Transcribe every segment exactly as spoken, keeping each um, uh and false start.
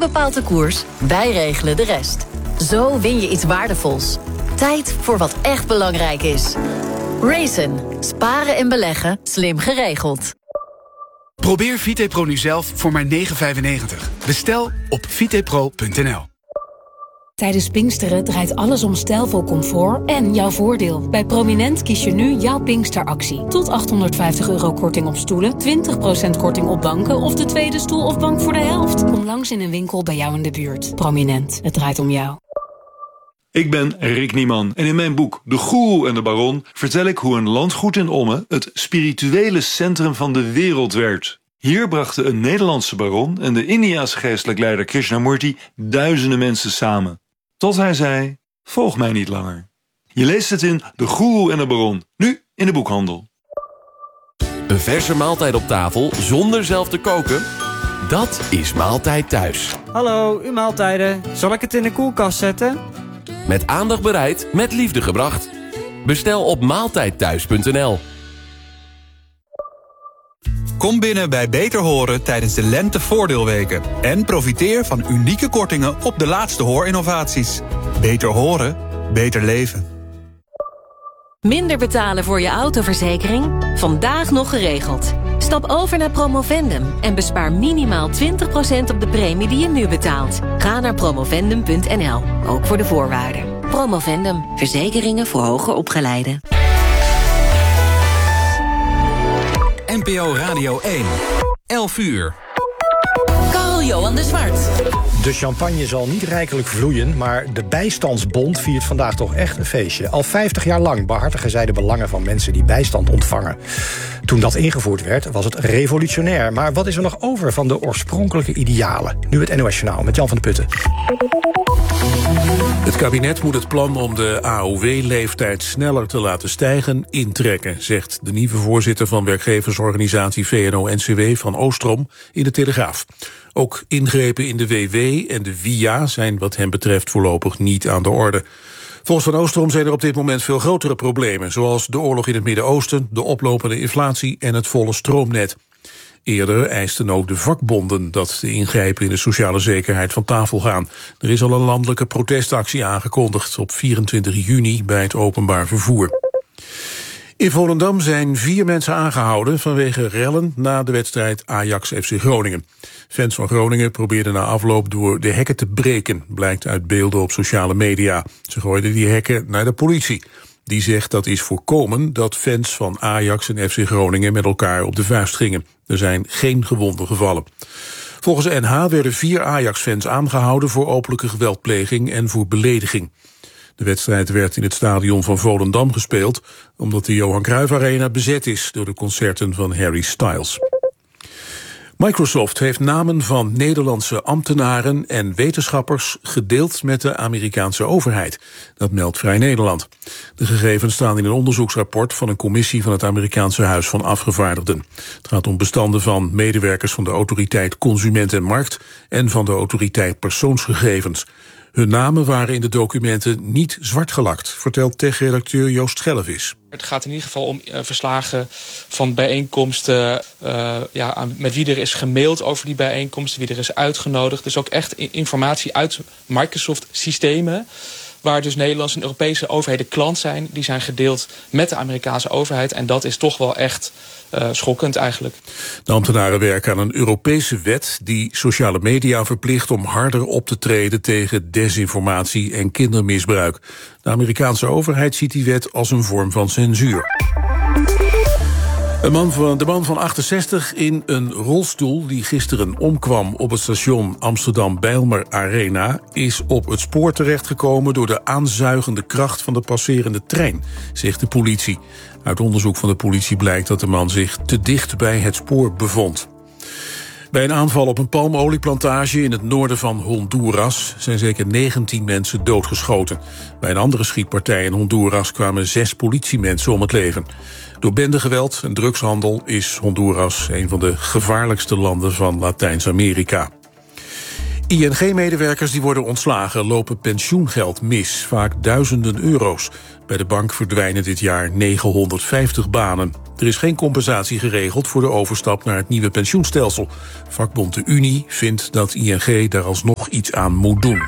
bepaalt de koers, wij regelen de rest. Zo win je iets waardevols. Tijd voor wat echt belangrijk is. Raisin. Sparen en beleggen. Slim geregeld. Probeer VitePro nu zelf voor maar negen vijfennegentig. Bestel op vitepro punt n l. Tijdens Pinksteren draait alles om stijlvol comfort en jouw voordeel. Bij Prominent kies je nu jouw Pinksteractie. Tot achthonderdvijftig euro korting op stoelen, twintig procent korting op banken of de tweede stoel of bank voor de helft. Kom langs in een winkel bij jou in de buurt. Prominent, het draait om jou. Ik ben Rick Nieman en in mijn boek De Goeroe en de Baron vertel ik hoe een landgoed in Ommen het spirituele centrum van de wereld werd. Hier brachten een Nederlandse baron en de Indiase geestelijk leider Krishnamurti duizenden mensen samen. Tot hij zei, volg mij niet langer. Je leest het in De Goeroe en de Baron, nu in de boekhandel. Een verse maaltijd op tafel zonder zelf te koken? Dat is Maaltijd Thuis. Hallo, uw maaltijden. Zal ik het in de koelkast zetten? Met aandacht bereid, met liefde gebracht. Bestel op maaltijdthuis punt n l. Kom binnen bij Beter Horen tijdens de lentevoordeelweken. En profiteer van unieke kortingen op de laatste hoorinnovaties. Beter horen, beter leven. Minder betalen voor je autoverzekering? Vandaag nog geregeld. Stap over naar Promovendum en bespaar minimaal twintig procent op de premie die je nu betaalt. Ga naar promovendum punt n l, ook voor de voorwaarden. Promovendum, verzekeringen voor hoger opgeleiden. N P O Radio één, elf uur. Carl-Johan de Zwart. De champagne zal niet rijkelijk vloeien, maar de Bijstandsbond viert vandaag toch echt een feestje. Al vijftig jaar lang behartigen zij de belangen van mensen die bijstand ontvangen. Toen dat ingevoerd werd, was het revolutionair. Maar wat is er nog over van de oorspronkelijke idealen? Nu het N O S Journaal met Jan van de Putten. Het kabinet moet het plan om de A O W-leeftijd sneller te laten stijgen intrekken, zegt de nieuwe voorzitter van werkgeversorganisatie V N O N C W van Oostrom in de Telegraaf. Ook ingrepen in de W W en de V I A zijn wat hem betreft voorlopig niet aan de orde. Volgens Van Oostrom zijn er op dit moment veel grotere problemen, zoals de oorlog in het Midden-Oosten, de oplopende inflatie en het volle stroomnet. Eerder eisten ook de vakbonden dat de ingrijpen in de sociale zekerheid van tafel gaan. Er is al een landelijke protestactie aangekondigd op vierentwintig juni bij het openbaar vervoer. In Volendam zijn vier mensen aangehouden vanwege rellen na de wedstrijd Ajax-F C Groningen. Fans van Groningen probeerden na afloop door de hekken te breken, blijkt uit beelden op sociale media. Ze gooiden die hekken naar de politie. Die zegt dat is voorkomen dat fans van Ajax en F C Groningen met elkaar op de vuist gingen. Er zijn geen gewonden gevallen. Volgens de N H werden vier Ajax-fans aangehouden voor openlijke geweldpleging en voor belediging. De wedstrijd werd in het stadion van Volendam gespeeld, omdat de Johan Cruijff Arena bezet is door de concerten van Harry Styles. Microsoft heeft namen van Nederlandse ambtenaren en wetenschappers gedeeld met de Amerikaanse overheid. Dat meldt Vrij Nederland. De gegevens staan in een onderzoeksrapport van een commissie van het Amerikaanse Huis van Afgevaardigden. Het gaat om bestanden van medewerkers van de autoriteit Consument en Markt en van de autoriteit Persoonsgegevens. Hun namen waren in de documenten niet zwartgelakt, vertelt tech-redacteur Joost Schellevis. Het gaat in ieder geval om uh, verslagen van bijeenkomsten, uh, ja, aan, met wie er is gemaild over die bijeenkomsten, wie er is uitgenodigd. Dus ook echt informatie uit Microsoft-systemen, waar dus Nederlandse en Europese overheden klant zijn. Die zijn gedeeld met de Amerikaanse overheid. En dat is toch wel echt uh, schokkend eigenlijk. De ambtenaren werken aan een Europese wet die sociale media verplicht om harder op te treden tegen desinformatie en kindermisbruik. De Amerikaanse overheid ziet die wet als een vorm van censuur. Een man van, de man van achtenzestig in een rolstoel die gisteren omkwam op het station Amsterdam-Bijlmer Arena is op het spoor terechtgekomen door de aanzuigende kracht van de passerende trein, zegt de politie. Uit onderzoek van de politie blijkt dat de man zich te dicht bij het spoor bevond. Bij een aanval op een palmolieplantage in het noorden van Honduras zijn zeker negentien mensen doodgeschoten. Bij een andere schietpartij in Honduras kwamen zes politiemensen om het leven. Door bendegeweld en drugshandel is Honduras een van de gevaarlijkste landen van Latijns-Amerika. I N G-medewerkers die worden ontslagen lopen pensioengeld mis, vaak duizenden euro's. Bij de bank verdwijnen dit jaar negenhonderdvijftig banen. Er is geen compensatie geregeld voor de overstap naar het nieuwe pensioenstelsel. Vakbond de Unie vindt dat I N G daar alsnog iets aan moet doen.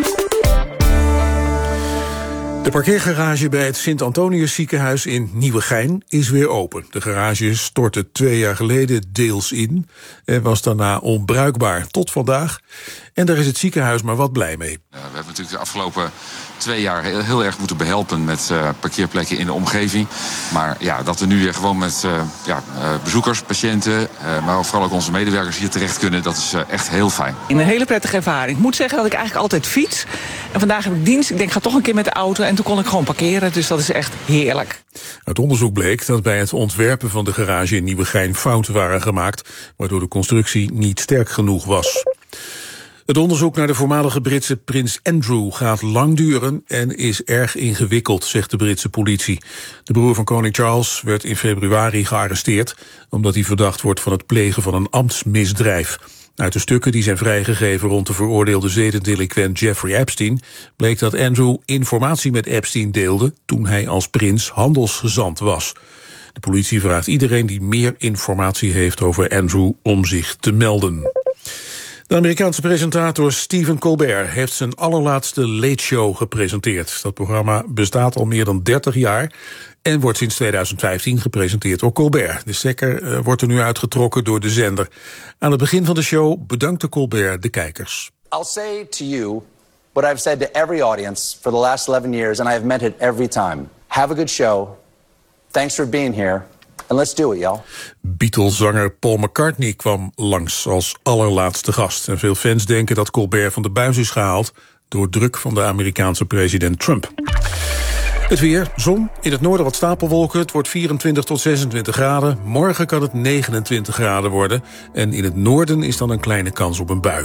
De parkeergarage bij het Sint-Antonius ziekenhuis in Nieuwegein is weer open. De garage stortte twee jaar geleden deels in en was daarna onbruikbaar tot vandaag. En daar is het ziekenhuis maar wat blij mee. Uh, we hebben natuurlijk de afgelopen twee jaar heel, heel erg moeten behelpen met uh, parkeerplekken in de omgeving. Maar ja, dat we nu weer gewoon met uh, ja, uh, bezoekers, patiënten, uh, maar vooral ook onze medewerkers hier terecht kunnen, dat is uh, echt heel fijn. Een hele prettige ervaring. Ik moet zeggen dat ik eigenlijk altijd fiets. En vandaag heb ik dienst. Ik denk, ik ga toch een keer met de auto. En toen kon ik gewoon parkeren. Dus dat is echt heerlijk. Uit onderzoek bleek dat bij het ontwerpen van de garage in Nieuwegein fouten waren gemaakt, waardoor de constructie niet sterk genoeg was. Het onderzoek naar de voormalige Britse prins Andrew gaat lang duren en is erg ingewikkeld, zegt de Britse politie. De broer van koning Charles werd in februari gearresteerd omdat hij verdacht wordt van het plegen van een ambtsmisdrijf. Uit de stukken die zijn vrijgegeven rond de veroordeelde zedendelinquent Jeffrey Epstein bleek dat Andrew informatie met Epstein deelde toen hij als prins handelsgezant was. De politie vraagt iedereen die meer informatie heeft over Andrew om zich te melden. De Amerikaanse presentator Stephen Colbert heeft zijn allerlaatste Late Show gepresenteerd. Dat programma bestaat al meer dan dertig jaar en wordt sinds tweeduizend vijftien gepresenteerd door Colbert. De stekker uh, wordt er nu uitgetrokken door de zender. Aan het begin van de show bedankte Colbert de kijkers. I'll say to you what I've said to every audience for the last eleven years, and I have meant it every time. Have a good show. Thanks for being here. And let's do it, y'all. Beatles-zanger Paul McCartney kwam langs als allerlaatste gast. En veel fans denken dat Colbert van de buis is gehaald door druk van de Amerikaanse president Trump. Het weer, zon, in het noorden wat stapelwolken. Het wordt vierentwintig tot zesentwintig graden. Morgen kan het negenentwintig graden worden. En in het noorden is dan een kleine kans op een bui.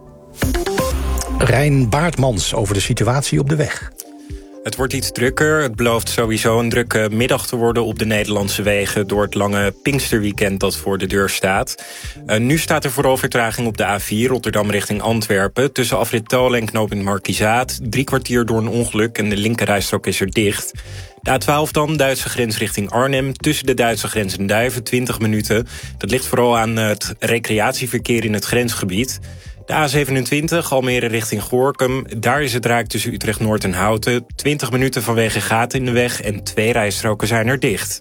Rijn Baartmans over de situatie op de weg. Het wordt iets drukker. Het belooft sowieso een drukke middag te worden op de Nederlandse wegen door het lange Pinksterweekend dat voor de deur staat. Uh, nu staat er vooral vertraging op de A vier Rotterdam richting Antwerpen. Tussen afrit Tolen en knooppunt Markizaat. Drie kwartier door een ongeluk en de linkerrijstrook is er dicht. De A twaalf dan, Duitse grens richting Arnhem. Tussen de Duitse grens en Duiven, twintig minuten. Dat ligt vooral aan het recreatieverkeer in het grensgebied. De A zevenentwintig, Almere richting Gorinchem. Daar is het raak tussen Utrecht-Noord en Houten. twintig minuten vanwege gaten in de weg en twee rijstroken zijn er dicht.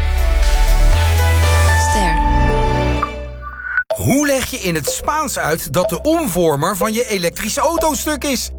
Ster. Hoe leg je in het Spaans uit dat de omvormer van je elektrische auto stuk is?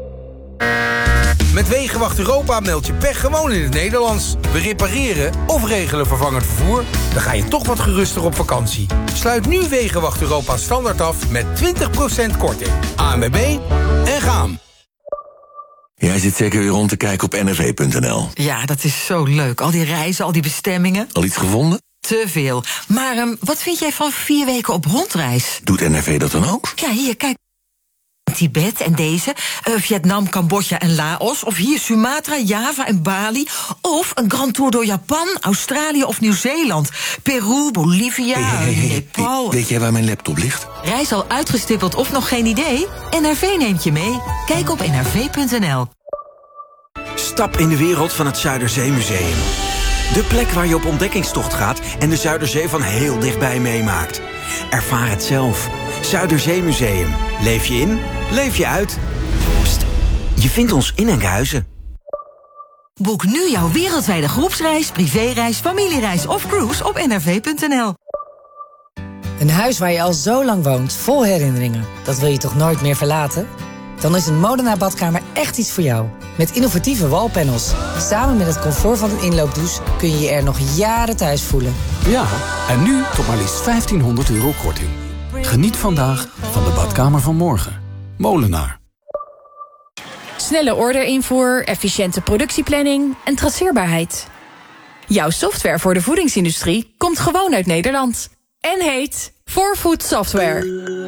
Met Wegenwacht Europa meld je pech gewoon in het Nederlands. We repareren of regelen vervangend vervoer. Dan ga je toch wat geruster op vakantie. Sluit nu Wegenwacht Europa standaard af met twintig procent korting. A N W B en gaan. Jij zit zeker weer rond te kijken op N R V punt N L. Ja, dat is zo leuk. Al die reizen, al die bestemmingen. Al iets gevonden? Te veel. Maar um, wat vind jij van vier weken op rondreis? Doet N R V dat dan ook? Ja, hier, kijk. Tibet en deze, uh, Vietnam, Cambodja en Laos. Of hier Sumatra, Java en Bali. Of een grand tour door Japan, Australië of Nieuw-Zeeland. Peru, Bolivia, hey, hey, hey, Nepal. Hey, weet jij waar mijn laptop ligt? Reis al uitgestippeld of nog geen idee? N R V neemt je mee. Kijk op N R V punt N L. Stap in de wereld van het Zuiderzeemuseum. De plek waar je op ontdekkingstocht gaat en de Zuiderzee van heel dichtbij meemaakt. Ervaar het zelf. Zuiderzeemuseum. Leef je in, leef je uit. Pst, je vindt ons in Enkhuizen. Boek nu jouw wereldwijde groepsreis, privéreis, familiereis of cruise op N R V punt N L. Een huis waar je al zo lang woont, vol herinneringen. Dat wil je toch nooit meer verlaten? Dan is een Molenaar badkamer echt iets voor jou. Met innovatieve wallpanels. Samen met het comfort van een inloopdouche kun je je er nog jaren thuis voelen. Ja, en nu tot maar liefst vijftienhonderd euro korting. Geniet vandaag van de badkamer van morgen. Molenaar. Snelle orderinvoer, efficiënte productieplanning en traceerbaarheid. Jouw software voor de voedingsindustrie komt gewoon uit Nederland. En heet four food Software.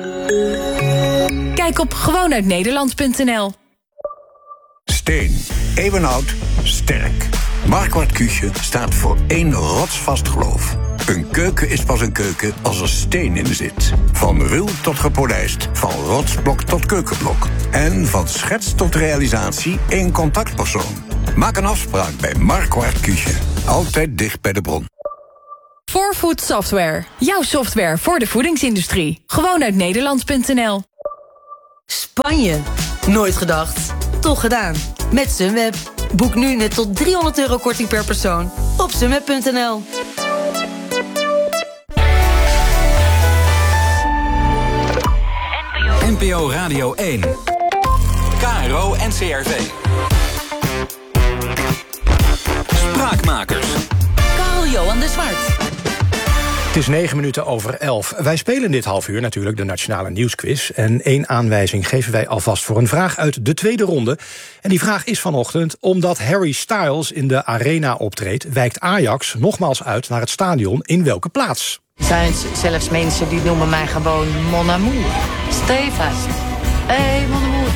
Kijk op gewoon uit nederland punt N L. Steen. Eeuwenoud. Sterk. Marquardt Küche staat voor één rotsvast geloof. Een keuken is pas een keuken als er steen in zit. Van ruw tot gepolijst. Van rotsblok tot keukenblok. En van schets tot realisatie één contactpersoon. Maak een afspraak bij Marquardt Küche. Altijd dicht bij de bron. four food Software. Jouw software voor de voedingsindustrie. Gewoon uit nederland punt N L. Spanje. Nooit gedacht. Toch gedaan. Met Sunweb. Boek nu met tot driehonderd euro korting per persoon op sunweb punt n l. N P O Radio één. K R O en C R V. Spraakmakers. Carl-Johan de Zwart. Het is negen minuten over elf. Wij spelen dit half uur natuurlijk de Nationale Nieuwsquiz. En één aanwijzing geven wij alvast voor een vraag uit de tweede ronde. En die vraag is vanochtend: omdat Harry Styles in de Arena optreedt, wijkt Ajax nogmaals uit naar het stadion. In welke plaats? Er zijn zelfs mensen die noemen mij gewoon Mon Amour. Stevast. Hé, hey, Mon Amour.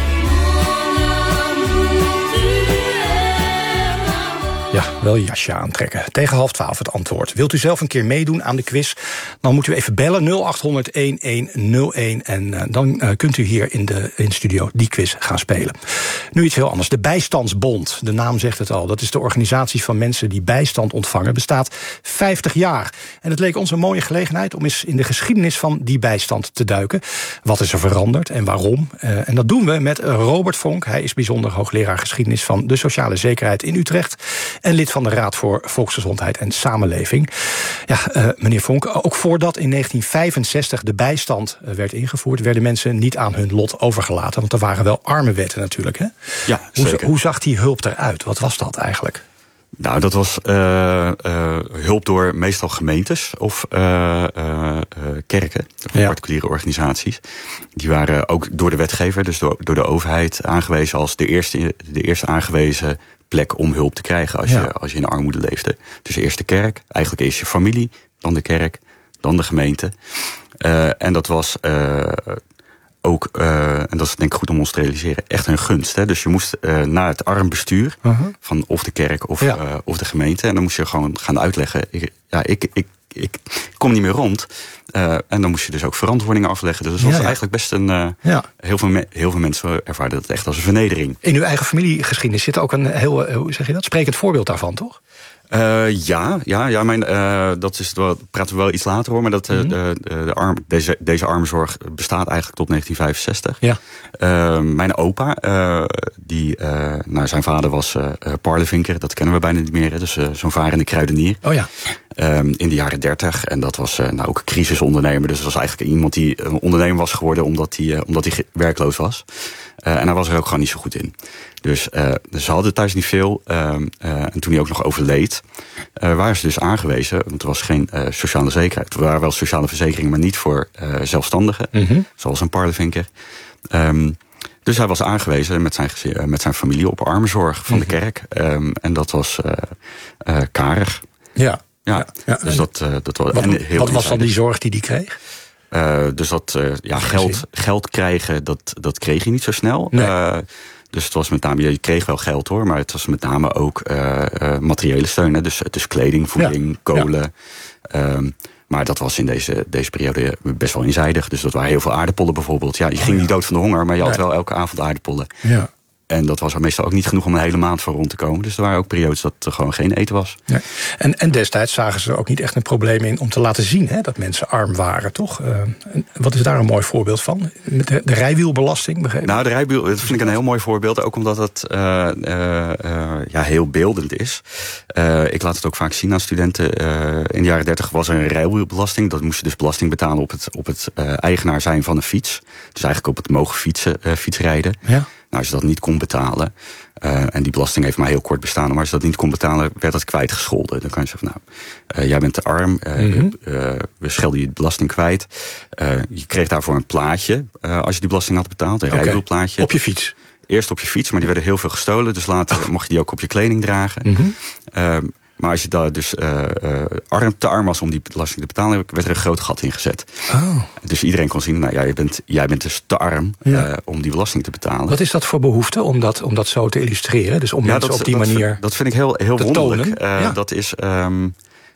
Ja, wel je jasje aantrekken. Tegen half twaalf het antwoord. Wilt u zelf een keer meedoen aan de quiz? Dan moet u even bellen nul acht honderd elf nul een. En uh, dan uh, kunt u hier in de in studio die quiz gaan spelen. Nu iets heel anders. De Bijstandsbond, de naam zegt het al. Dat is de organisatie van mensen die bijstand ontvangen. Bestaat vijftig jaar. En het leek ons een mooie gelegenheid om eens in de geschiedenis van die bijstand te duiken. Wat is er veranderd en waarom? Uh, en dat doen we met Robert Vonk. Hij is bijzonder hoogleraar geschiedenis van de sociale zekerheid in Utrecht. En lid van de Raad voor Volksgezondheid en Samenleving. Ja, uh, meneer Vonk, ook voordat in negentien vijfenzestig de bijstand uh, werd ingevoerd, werden mensen niet aan hun lot overgelaten. Want er waren wel armenwetten natuurlijk, hè? Ja, hoe, zeker. hoe zag die hulp eruit? Wat was dat eigenlijk? Nou, dat was uh, uh, hulp door meestal gemeentes of uh, uh, uh, kerken, of ja. particuliere organisaties. Die waren ook door de wetgever, dus door, door de overheid, aangewezen als de eerste, de eerste aangewezen plek om hulp te krijgen als, ja. je, als je in armoede leefde. Dus eerst de kerk, eigenlijk eerst je familie, dan de kerk, dan de gemeente. Uh, en dat was uh, ook, uh, en dat is denk ik goed om ons te realiseren, echt een gunst. Hè? Dus je moest uh, naar het armbestuur uh-huh. van of de kerk of, ja. uh, of de gemeente. En dan moest je gewoon gaan uitleggen, ik, ja, ik, ik, ik kom niet meer rond. Uh, en dan moest je dus ook verantwoordingen afleggen. Dus dat was ja, ja. eigenlijk best een... Uh, ja. heel, veel me- heel veel mensen ervaren dat echt als een vernedering. In uw eigen familiegeschiedenis zit ook een heel, hoe zeg je dat, sprekend voorbeeld daarvan, toch? Uh, ja, ja, ja mijn, uh, dat is, daar praten we wel iets later hoor. Maar dat, mm-hmm. de, de, de arm, deze, deze armenzorg bestaat eigenlijk tot negentien vijfenzestig. Ja. Uh, mijn opa, uh, die, uh, nou, zijn vader was uh, parlevinker. Dat kennen we bijna niet meer. Hè, dus uh, zo'n varende kruidenier. Oh ja. Um, in de jaren dertig. En dat was uh, nou, ook een crisisondernemer. Dus dat was eigenlijk iemand die een ondernemer was geworden omdat hij, uh, omdat hij werkloos was. Uh, en hij was er ook gewoon niet zo goed in. Dus uh, ze hadden thuis niet veel. Uh, uh, en toen hij ook nog overleed, uh, waren ze dus aangewezen. Want er was geen uh, sociale zekerheid. Er waren wel sociale verzekeringen, maar niet voor uh, zelfstandigen. Mm-hmm. Zoals een parlevinker. Um, dus hij was aangewezen met zijn, uh, met zijn familie op armenzorg van mm-hmm. de kerk. Um, en dat was uh, uh, karig. Ja. Ja, ja, ja. Dus dat, uh, dat was wat, en heel wat was dan die zorg die hij kreeg? Uh, dus dat uh, ja, geld, geld krijgen, dat, dat kreeg je niet zo snel. Nee. Uh, dus het was met name, je kreeg wel geld hoor, maar het was met name ook uh, uh, materiële steun. Hè? Dus, dus kleding, voeding, ja. kolen. Ja. Um, maar dat was in deze, deze periode best wel eenzijdig. Dus dat waren heel veel aardappelen bijvoorbeeld. Ja, je ging oh, ja. niet dood van de honger, maar je had nee. wel elke avond aardappelen. Ja. En dat was er meestal ook niet genoeg om een hele maand voor rond te komen. Dus er waren ook periodes dat er gewoon geen eten was. Ja. En, en destijds zagen ze er ook niet echt een probleem in om te laten zien hè, dat mensen arm waren, toch? Uh, wat is daar een mooi voorbeeld van? Met de, de rijwielbelasting, begrepen? Nou, de rijwiel, dat vind ik een heel mooi voorbeeld. Ook omdat het uh, uh, uh, ja, heel beeldend is. Uh, ik laat het ook vaak zien aan studenten. Uh, in de jaren dertig was er een rijwielbelasting. Dat moest je dus belasting betalen op het, op het uh, eigenaar zijn van een fiets. Dus eigenlijk op het mogen fietsen, uh, fietsrijden. Ja. Nou, als je dat niet kon betalen, uh, en die belasting heeft maar heel kort bestaan, maar als je dat niet kon betalen, werd dat kwijtgescholden. Dan kan je zeggen, nou, uh, jij bent te arm, uh, mm-hmm. uh, we schelden je de belasting kwijt. Uh, je kreeg daarvoor een plaatje, uh, als je die belasting had betaald, een okay. rijwielplaatje. Op je fiets? Eerst op je fiets, maar die werden heel veel gestolen, dus later oh. mocht je die ook op je kleding dragen. Mm-hmm. Uh, Maar als je daar dus uh, uh, arm, te arm was om die belasting te betalen, werd er een groot gat in gezet. Oh. Dus iedereen kon zien, nou ja, jij bent, jij bent dus te arm ja. uh, om die belasting te betalen. Wat is dat voor behoefte om dat, om dat zo te illustreren? Dus om ja, mensen dat, op die dat manier vind, Dat vind ik heel, heel wonderlijk. Uh, ja. Dat is um,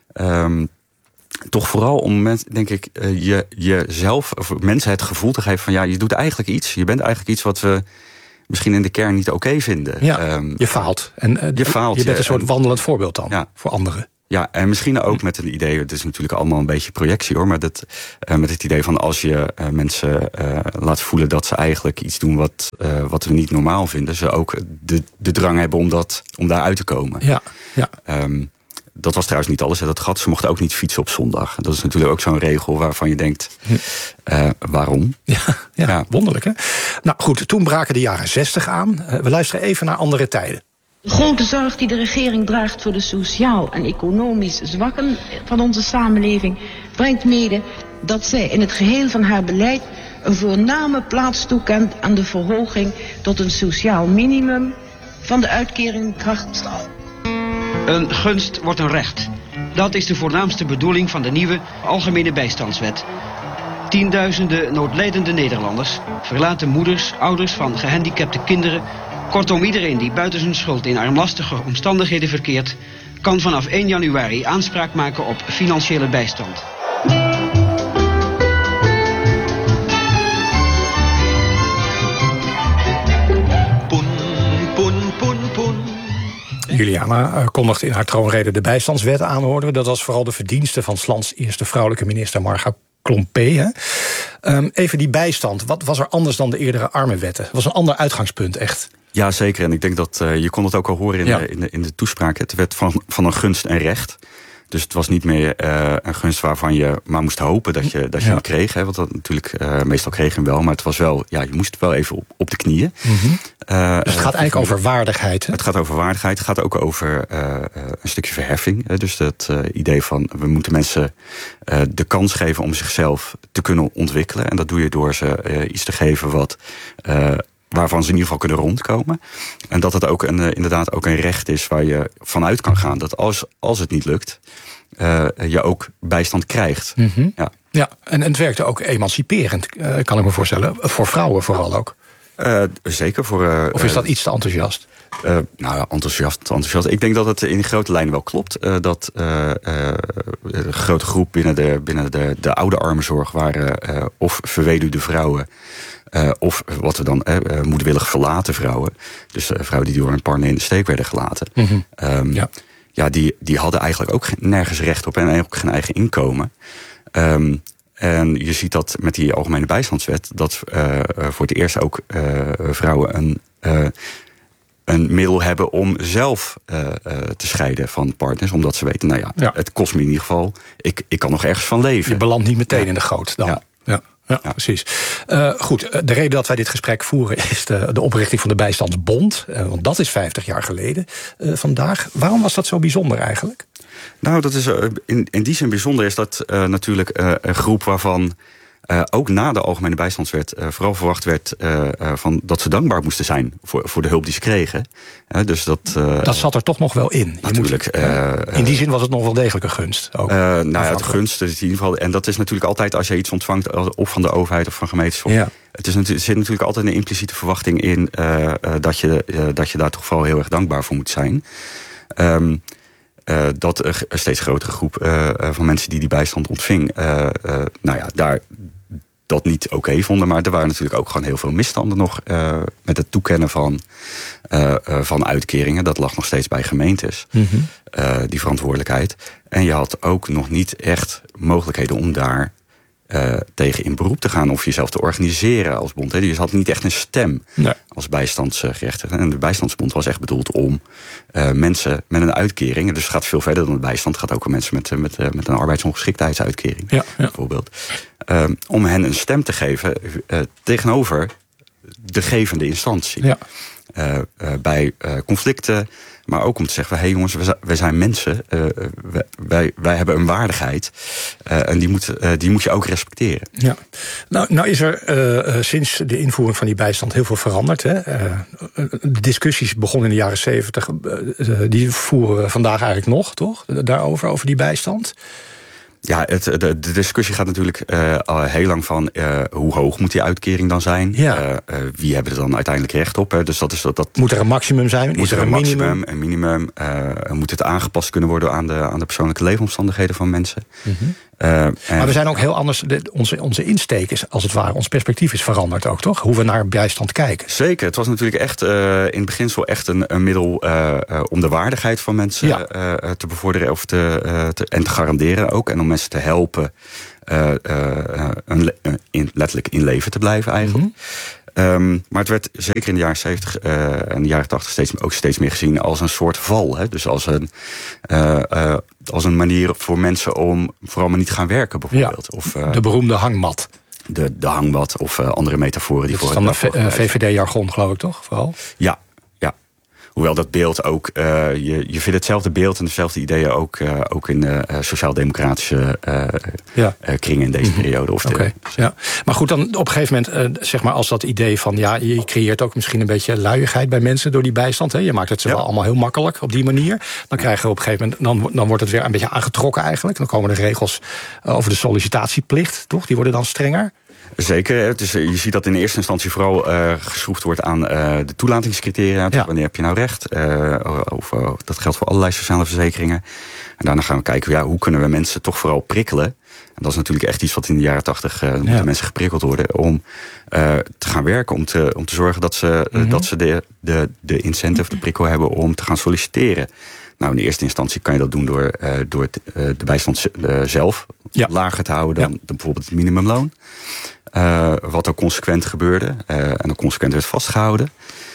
um, toch vooral om mensen, denk ik, uh, je, jezelf, of mensen het gevoel te geven van ja, je doet eigenlijk iets. Je bent eigenlijk iets wat we misschien in de kern niet oké okay vinden. Ja, um, je faalt. En uh, je, faalt, je bent je, een soort en, wandelend voorbeeld dan, ja. voor anderen. ja, en misschien ook met een idee, het is natuurlijk allemaal een beetje projectie hoor, maar dat, uh, met het idee van als je uh, mensen uh, laat voelen dat ze eigenlijk iets doen wat, uh, wat we niet normaal vinden, ze ook de, de drang hebben om, dat, om daar uit te komen. Ja, ja. Um, dat was trouwens niet alles, hè, dat gat. Ze mochten ook niet fietsen op zondag. Dat is natuurlijk ook zo'n regel waarvan je denkt, uh, waarom? Ja, ja, ja, wonderlijk hè. Nou goed, toen braken de jaren zestig aan. Uh, we luisteren even naar andere tijden. De grote zorg die de regering draagt voor de sociaal en economisch zwakken van onze samenleving brengt mede dat zij in het geheel van haar beleid een voorname plaats toekent aan de verhoging tot een sociaal minimum van de uitkering kracht. Een gunst wordt een recht. Dat is de voornaamste bedoeling van de nieuwe Algemene Bijstandswet. Tienduizenden noodlijdende Nederlanders, verlaten moeders, ouders van gehandicapte kinderen, kortom iedereen die buiten zijn schuld in armlastige omstandigheden verkeert, kan vanaf één januari aanspraak maken op financiële bijstand. Juliana kondigde in haar troonrede de bijstandswet aan, hoorden we. Dat was vooral de verdienste van 's lands eerste vrouwelijke minister Marga Klompé. Hè? Um, even die bijstand. Wat was er anders dan de eerdere armenwetten? Het was een ander uitgangspunt, echt. Ja, zeker. En ik denk dat, uh, je kon het ook al horen in, ja. de, in, de, in de toespraak. Het werd van, van een gunst en recht. Dus het was niet meer uh, een gunst waarvan je maar moest hopen dat je, dat je ja. hem kreeg. Hè, want dat natuurlijk, uh, meestal kreeg je hem wel. Maar het was wel, ja, je moest wel even op, op de knieën. Mm-hmm. Uh, dus het gaat uh, eigenlijk over waardigheid. Hè? Het gaat over waardigheid. Het gaat ook over uh, uh, een stukje verheffing. Hè, dus het uh, idee van, we moeten mensen uh, de kans geven om zichzelf te kunnen ontwikkelen. En dat doe je door ze uh, iets te geven wat... Uh, waarvan ze in ieder geval kunnen rondkomen. En dat het ook een, uh, inderdaad ook een recht is waar je vanuit kan gaan. Dat als, als het niet lukt, uh, je ook bijstand krijgt. Mm-hmm. Ja, ja en, en het werkte ook emanciperend, uh, kan ik me voorstellen. Voor vrouwen vooral ook. Uh, zeker. Voor, uh, of is dat iets te enthousiast? Uh, nou, enthousiast, enthousiast. Ik denk dat het in grote lijnen wel klopt. Uh, dat uh, uh, een grote groep binnen de, binnen de, de oude armenzorg waren uh, of verweduwde vrouwen... Uh, of wat we dan uh, moedwillig verlaten vrouwen. Dus uh, vrouwen die door een partner in de steek werden gelaten. Mm-hmm. Um, ja, ja die, die hadden eigenlijk ook nergens recht op en ook geen eigen inkomen. Um, en je ziet dat met die Algemene Bijstandswet... dat uh, voor het eerst ook uh, vrouwen een... Uh, een middel hebben om zelf uh, uh, te scheiden van partners. Omdat ze weten, nou ja, ja, het kost me in ieder geval... Ik, ik kan nog ergens van leven. Je belandt niet meteen ja. in de goot dan. Ja. Ja. Ja, ja, precies. Uh, goed, de reden dat wij dit gesprek voeren is de, de oprichting van de Bijstandsbond. Uh, want dat is vijftig jaar geleden uh, vandaag. Waarom was dat zo bijzonder eigenlijk? Nou, dat is, uh, in, in die zin bijzonder is dat uh, natuurlijk uh, een groep waarvan... Uh, ook na de Algemene Bijstandswet uh, vooral verwacht werd uh, uh, van dat ze dankbaar moesten zijn voor, voor de hulp die ze kregen. Uh, dus dat, uh, dat zat er toch nog wel in. Je natuurlijk. Moet, uh, in die zin was het nog wel degelijk een gunst. Ook, uh, nou ja, het gunst is in ieder geval. En dat is natuurlijk altijd als je iets ontvangt, of van de overheid of van gemeentes. Ja. Het is natuurlijk, er zit natuurlijk altijd een impliciete verwachting in uh, uh, dat, je, uh, dat je daar toch vooral heel erg dankbaar voor moet zijn. Um, Uh, dat een steeds grotere groep uh, van mensen die die bijstand ontving, uh, uh, nou ja, daar dat niet oké okay vonden. Maar er waren natuurlijk ook gewoon heel veel misstanden nog uh, met het toekennen van, uh, uh, van uitkeringen. Dat lag nog steeds bij gemeentes, mm-hmm. uh, die verantwoordelijkheid. En je had ook nog niet echt mogelijkheden om daar uh, tegen in beroep te gaan of jezelf te organiseren als bond. Hè. Dus je had niet echt een stem nee. als bijstandsgerechtigde. En de bijstandsbond was echt bedoeld om uh, mensen met een uitkering, dus het gaat veel verder dan de bijstand, het gaat ook om mensen met, met, uh, met een arbeidsongeschiktheidsuitkering, ja, ja. bijvoorbeeld. Uh, om hen een stem te geven uh, tegenover de gevende instantie. Ja. Uh, uh, bij uh, conflicten, maar ook om te zeggen, hé hey jongens, wij zijn mensen, uh, wij, wij hebben een waardigheid uh, en die moet, uh, die moet je ook respecteren. Ja. Nou, nou is er uh, sinds de invoering van die bijstand heel veel veranderd. Hè? Uh, de discussies begonnen in de jaren zeventig, uh, die voeren we vandaag eigenlijk nog, toch? Daarover, over die bijstand. Ja, het, de, de discussie gaat natuurlijk uh, al heel lang van uh, hoe hoog moet die uitkering dan zijn? Ja. Uh, uh, wie hebben er dan uiteindelijk recht op? Hè? Dus dat is dat, dat, moet er een maximum zijn? Moet is er een, een maximum, minimum? Een minimum? Uh, moet het aangepast kunnen worden aan de, aan de persoonlijke leefomstandigheden van mensen? Mm-hmm. Uh, en... Maar we zijn ook heel anders, de, onze, onze insteek is als het ware, ons perspectief is veranderd ook, toch? Hoe we naar bijstand kijken. Zeker, het was natuurlijk echt uh, in het beginsel echt een, een middel uh, uh, om de waardigheid van mensen ja. uh, te bevorderen of te, uh, te, en te garanderen ook. En om mensen te helpen uh, uh, een, in, letterlijk in leven te blijven eigenlijk. Mm-hmm. Um, maar het werd zeker in de jaren zeventig uh, en de jaren tachtig steeds, ook steeds meer gezien als een soort val. Hè? Dus als een, uh, uh, als een manier voor mensen om vooral maar niet te gaan werken bijvoorbeeld. Ja, of, uh, de beroemde hangmat. De, de hangmat of uh, andere metaforen. Die dat voor is dan de V V D-jargon, geloof ik toch? Vooral? Ja. Hoewel dat beeld ook, uh, je, je vindt hetzelfde beeld en dezelfde ideeën ook, uh, ook in de uh, sociaal-democratische uh, ja. uh, kringen in deze mm-hmm. periode. Of okay. de, ja. Maar goed, dan op een gegeven moment, uh, zeg maar, als dat idee van, ja, je creëert ook misschien een beetje luiigheid bij mensen door die bijstand. Hè? Je maakt het ze ja. wel allemaal heel makkelijk op die manier. Dan krijgen we op een gegeven moment, dan, dan wordt het weer een beetje aangetrokken eigenlijk. Dan komen er regels over de sollicitatieplicht, toch? Die worden dan strenger. Zeker. Dus je ziet dat in eerste instantie vooral uh, geschroefd wordt aan uh, de toelatingscriteria. Dus ja. Wanneer heb je nou recht? Uh, of, uh, dat geldt voor allerlei sociale verzekeringen. En daarna gaan we kijken, ja, hoe kunnen we mensen toch vooral prikkelen? En dat is natuurlijk echt iets wat in de jaren tachtig uh, moeten ja. mensen geprikkeld worden om uh, te gaan werken, om te, om te zorgen dat ze, mm-hmm. uh, dat ze de, de, de incentive, de prikkel hebben om te gaan solliciteren. Nou, in de eerste instantie kan je dat doen door, uh, door uh, de bijstand uh, zelf ja. lager te houden dan, ja. dan bijvoorbeeld het minimumloon. Uh, wat ook consequent gebeurde uh, en ook consequent werd vastgehouden.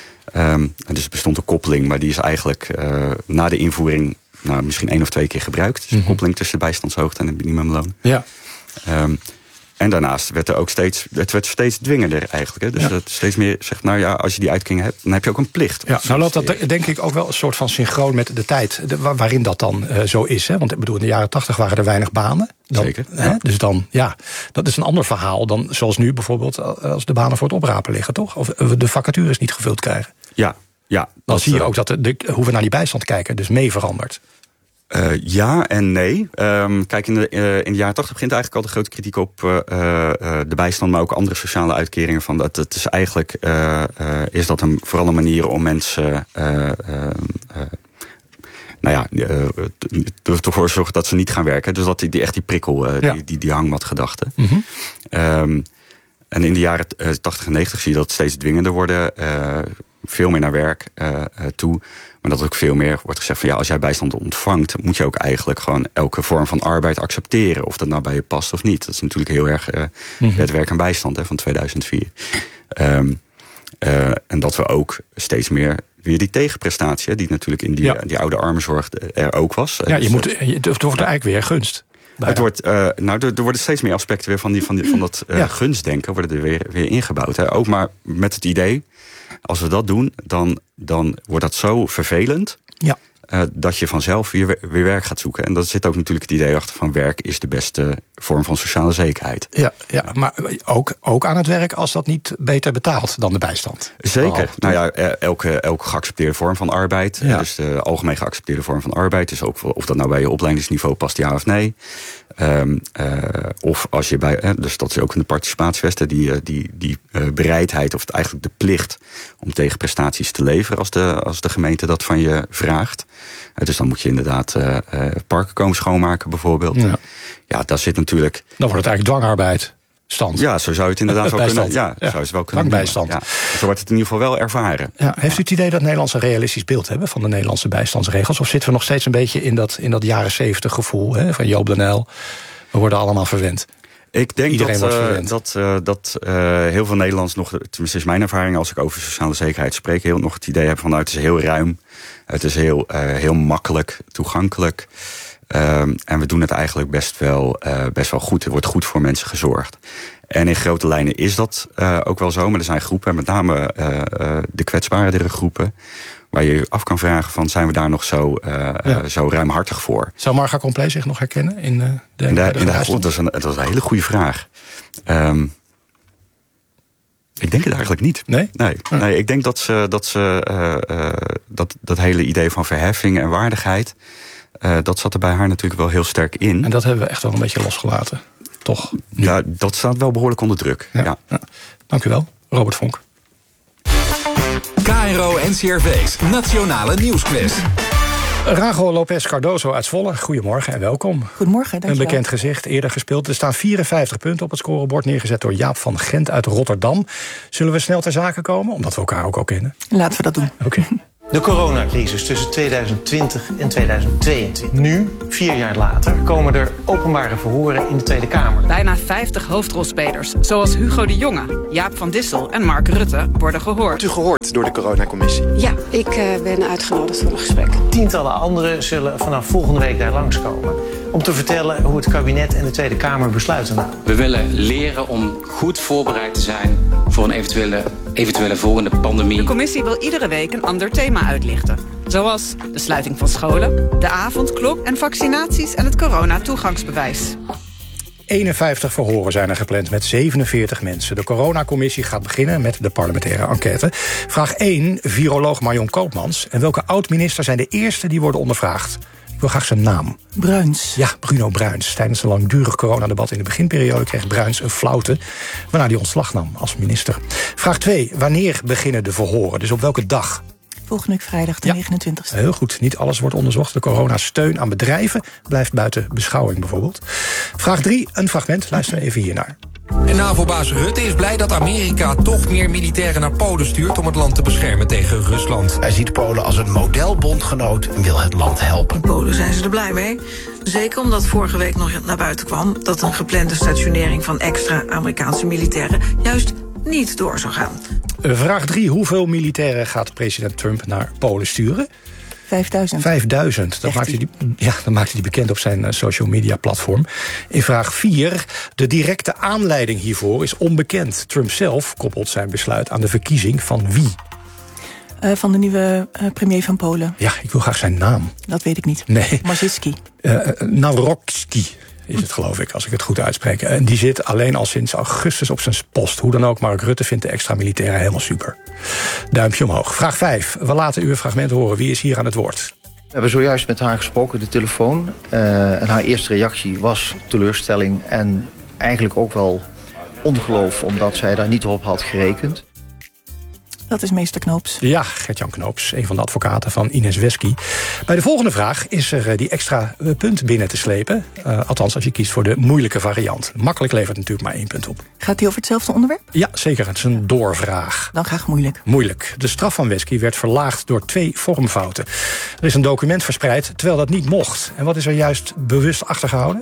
Um, en dus er bestond een koppeling, maar die is eigenlijk uh, na de invoering nou, misschien één of twee keer gebruikt. Dus een mm-hmm. koppeling tussen de bijstandshoogte en het minimumloon. Ja. Um, En daarnaast werd er ook steeds, het werd steeds dwingender eigenlijk. Hè? Dus ja. het steeds meer zegt, nou ja, als je die uitkering hebt, dan heb je ook een plicht. Ja, nou loopt dat denk ik ook wel een soort van synchroon met de tijd de, waarin dat dan uh, zo is. Hè? Want ik bedoel, in de jaren tachtig waren er weinig banen. Dan, Zeker. Hè? Ja. Dus dan, ja, dat is een ander verhaal dan zoals nu bijvoorbeeld als de banen voor het oprapen liggen, toch? Of de vacatures niet gevuld krijgen. Ja, ja. Dan dat, zie je ook dat de, de, hoe we naar die bijstand kijken dus mee verandert. Uh, ja en nee. Um, kijk, in de, uh, in de jaren tachtig begint eigenlijk al de grote kritiek op uh, uh, de bijstand, maar ook andere sociale uitkeringen. Van dat het is eigenlijk uh, uh, is dat een, vooral een manier om mensen, uh, uh, uh, nou ja, uh, ervoor te zorgen dat ze niet gaan werken. Dus dat die, die echt die prikkel, uh, ja. die, die, die hangmatgedachte. Mm-hmm. Um, en in de jaren tachtig en negentig zie je dat steeds dwingender worden. Uh, veel meer naar werk uh, uh, toe. Maar dat ook veel meer wordt gezegd van ja, als jij bijstand ontvangt, moet je ook eigenlijk gewoon elke vorm van arbeid accepteren. Of dat nou bij je past of niet. Dat is natuurlijk heel erg uh, mm-hmm. het werk en bijstand hè, van tweeduizend vier. Um, uh, en dat we ook steeds meer weer die tegenprestatie, hè, die natuurlijk in die, ja. die oude armenzorg er ook was. Ja, je dus, moet, het wordt eigenlijk weer gunst. Het wordt, uh, nou, er, er worden steeds meer aspecten weer van, die, van, die, van dat uh, ja. gunstdenken worden er weer, weer ingebouwd. Hè. Ook maar met het idee, als we dat doen, dan, dan wordt dat zo vervelend. Ja. Uh, dat je vanzelf weer, weer werk gaat zoeken. En dat zit ook natuurlijk het idee achter van werk is de beste vorm van sociale zekerheid. Ja, ja maar ook, ook aan het werk als dat niet beter betaalt dan de bijstand. Zeker. Behalve, nou ja, elke, elke geaccepteerde vorm van arbeid. Ja. Dus de algemeen geaccepteerde vorm van arbeid. Dus ook of dat nou bij je opleidingsniveau past, ja of nee. Um, uh, of als je bij, uh, dus dat is ook in de participatiewesten, die, die, die uh, bereidheid of het eigenlijk de plicht om tegenprestaties te leveren als de, als de gemeente dat van je vraagt. Uh, dus dan moet je inderdaad uh, uh, parken komen schoonmaken bijvoorbeeld. Ja. ja, daar zit natuurlijk. Dan wordt het eigenlijk dwangarbeid. Stand. Ja, zo zou je het inderdaad wel kunnen. Ja, ja. Zou je het wel kunnen. Dwangbijstand. Ja, zo wordt het in ieder geval wel ervaren. Ja, heeft u het idee dat Nederlanders een realistisch beeld hebben van de Nederlandse bijstandsregels? Of zitten we nog steeds een beetje in dat, in dat jaren zeventig gevoel hè, van Joop den Uyl? We worden allemaal verwend. Ik denk Iedereen dat, uh, dat, uh, dat uh, heel veel Nederlanders nog, tenminste is mijn ervaring als ik over sociale zekerheid spreek, heel nog het idee hebben van nou, het is heel ruim, het is heel, uh, heel makkelijk, toegankelijk. Um, en we doen het eigenlijk best wel, uh, best wel goed. Er wordt goed voor mensen gezorgd. En in grote lijnen is dat uh, ook wel zo. Maar er zijn groepen, met name uh, uh, de kwetsbaardere groepen, waar je je af kan vragen van zijn we daar nog zo, uh, ja. uh, zo ruimhartig voor. Zou Marga Complet zich nog herkennen in uh, de, in de, de, de, in de dat, is een, dat is een hele goede vraag. Um, ik denk het eigenlijk niet. Nee? Nee, ja. nee ik denk dat ze, dat, ze uh, uh, dat, dat hele idee van verheffing en waardigheid, Uh, dat zat er bij haar natuurlijk wel heel sterk in. En dat hebben we echt wel een beetje losgelaten, toch? Nu. Ja, dat staat wel behoorlijk onder druk. Ja. Ja. Ja. Dank u wel, Robert Vonk. K R O N C R V's Nationale Nieuwsquiz. Rago Lopez Cardozo uit Zwolle, goedemorgen en welkom. Goedemorgen, dankjewel. Een bekend gezicht, eerder gespeeld. Er staan vierenvijftig punten op het scorebord, neergezet door Jaap van Gent uit Rotterdam. Zullen we snel ter zake komen, omdat we elkaar ook al kennen? Laten we dat doen. Oké. Okay. De coronacrisis tussen tweeduizend twintig en tweeduizend tweeëntwintig. Nu, vier jaar later, komen er openbare verhoren in de Tweede Kamer. Bijna vijftig hoofdrolspelers, zoals Hugo de Jonge, Jaap van Dissel en Mark Rutte, worden gehoord. Wordt u gehoord door de coronacommissie? Ja, ik uh, ben uitgenodigd voor een gesprek. Tientallen anderen zullen vanaf volgende week daar langskomen om te vertellen hoe het kabinet en de Tweede Kamer besluiten namen. We willen leren om goed voorbereid te zijn voor een eventuele, eventuele volgende pandemie. De commissie wil iedere week een ander thema uitlichten. Zoals de sluiting van scholen, de avondklok en vaccinaties en het corona-toegangsbewijs. eenenvijftig verhoren zijn er gepland met zevenenveertig mensen. De coronacommissie gaat beginnen met de parlementaire enquête. Vraag één, viroloog Marion Koopmans. En welke oud-minister zijn de eerste die worden ondervraagd? Ik wil graag zijn naam. Bruins. Ja, Bruno Bruins. Tijdens een langdurig coronadebat in de beginperiode kreeg Bruins een flauwte, waarna hij ontslag nam als minister. Vraag twee. Wanneer beginnen de verhoren? Dus op welke dag? Volgende week vrijdag, de ja, negenentwintigste. Heel goed. Niet alles wordt onderzocht. De coronasteun aan bedrijven blijft buiten beschouwing bijvoorbeeld. Vraag drie. Een fragment. Luister even hiernaar. En NAVO-baas Rutte is blij dat Amerika toch meer militairen naar Polen stuurt om het land te beschermen tegen Rusland. Hij ziet Polen als een modelbondgenoot en wil het land helpen. In Polen zijn ze er blij mee. Zeker omdat vorige week nog naar buiten kwam dat een geplande stationering van extra Amerikaanse militairen juist niet door zou gaan. Vraag drie. Hoeveel militairen gaat president Trump naar Polen sturen? Vijfduizend. Vijfduizend. Dat maakte, hij, ja, dat maakte hij bekend op zijn uh, social media platform. In vraag vier. De directe aanleiding hiervoor is onbekend. Trump zelf koppelt zijn besluit aan de verkiezing van wie? Uh, van de nieuwe uh, premier van Polen. Ja, ik wil graag zijn naam. Dat weet ik niet. Nee. Marzicki. Uh, Nawrocki is het, geloof ik, als ik het goed uitspreek. En die zit alleen al sinds augustus op zijn post. Hoe dan ook, Mark Rutte vindt de extra militairen helemaal super. Duimpje omhoog. Vraag vijf. We laten u een fragment horen. Wie is hier aan het woord? We hebben zojuist met haar gesproken, de telefoon. Uh, en haar eerste reactie was teleurstelling en eigenlijk ook wel ongeloof, omdat zij daar niet op had gerekend. Dat is meester Knoops. Ja, Gert-Jan Knoops, een van de advocaten van Ines Wesky. Bij de volgende vraag is er die extra punt binnen te slepen. Uh, althans, als je kiest voor de moeilijke variant. Makkelijk levert natuurlijk maar één punt op. Gaat die over hetzelfde onderwerp? Ja, zeker. Het is een doorvraag. Dan graag moeilijk. Moeilijk. De straf van Wesky werd verlaagd door twee vormfouten. Er is een document verspreid, terwijl dat niet mocht. En wat is er juist bewust achtergehouden?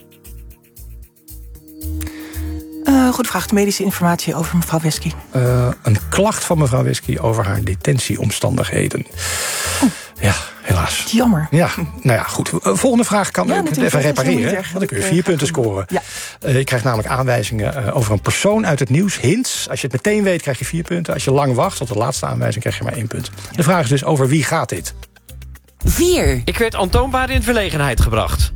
Uh, goed vraag. Medische informatie over mevrouw Wesky. Uh, een klacht van mevrouw Wesky over haar detentieomstandigheden. Oh. Ja, helaas. Jammer. Ja, nou ja, goed. Volgende vraag kan ja, ik even repareren. Want dan kun je vier punten scoren. Ja. Uh, je krijgt namelijk aanwijzingen uh, over een persoon uit het nieuws. Hints. Als je het meteen weet, krijg je vier punten. Als je lang wacht tot de laatste aanwijzing, krijg je maar één punt. De vraag is dus, over wie gaat dit? Vier. Ik werd aantoonbaar in verlegenheid gebracht.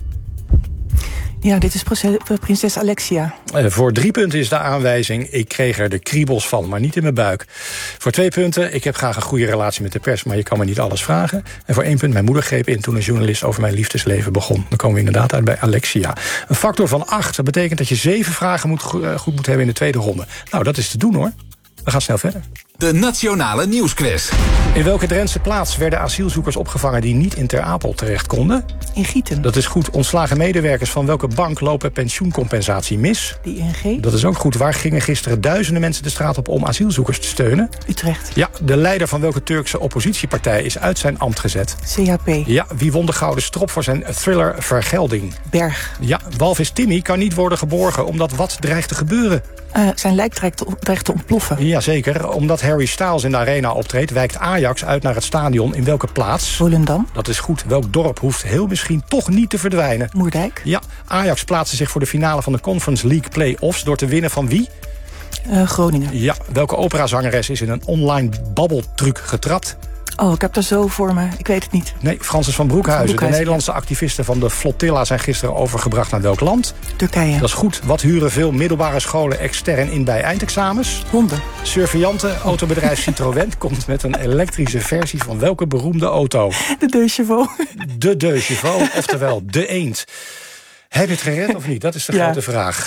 Ja, dit is prinses Alexia. Uh, voor drie punten is de aanwijzing, ik kreeg er de kriebels van, maar niet in mijn buik. Voor twee punten, ik heb graag een goede relatie met de pers, maar je kan me niet alles vragen. En voor één punt, mijn moeder greep in toen een journalist over mijn liefdesleven begon. Dan komen we inderdaad uit bij Alexia. Een factor van acht, dat betekent dat je zeven vragen moet, uh, goed moet hebben in de tweede ronde. Nou, dat is te doen hoor. We gaan snel verder. De Nationale Nieuwsquiz. In welke Drentse plaats werden asielzoekers opgevangen die niet in Ter Apel terecht konden? In Gieten. Dat is goed. Ontslagen medewerkers van welke bank lopen pensioencompensatie mis? De I N G. Dat is ook goed. Waar gingen gisteren duizenden mensen de straat op om asielzoekers te steunen? Utrecht. Ja, de leider van welke Turkse oppositiepartij is uit zijn ambt gezet? C H P. Ja, wie won de Gouden Strop voor zijn thriller Vergelding? Berg. Ja, walvis Timmy kan niet worden geborgen omdat wat dreigt te gebeuren? Uh, zijn lijk dreigt te, dreigt te ontploffen. Jazeker. Omdat Harry Styles in de arena optreedt, wijkt Ajax uit naar het stadion. In welke plaats? Volendam. Dat is goed. Welk dorp hoeft heel misschien toch niet te verdwijnen? Moerdijk. Ja, Ajax plaatste zich voor de finale van de Conference League Play-offs door te winnen van wie? Uh, Groningen. Ja, welke operazangeres is in een online babbeltruc getrapt? Oh, ik heb er zo voor me. Ik weet het niet. Nee, Francis van Broekhuizen. Van Broekhuizen de Nederlandse ja. activisten van de Flotilla zijn gisteren overgebracht naar welk land? Turkije. Dat is goed. Wat huren veel middelbare scholen extern in bij eindexamens? Honden. Surveillante autobedrijf Citroën komt met een elektrische versie van welke beroemde auto? De Deux Chevaux. De Deux Chevaux, oftewel de eend. Heb je het gered of niet? Dat is de ja. grote vraag.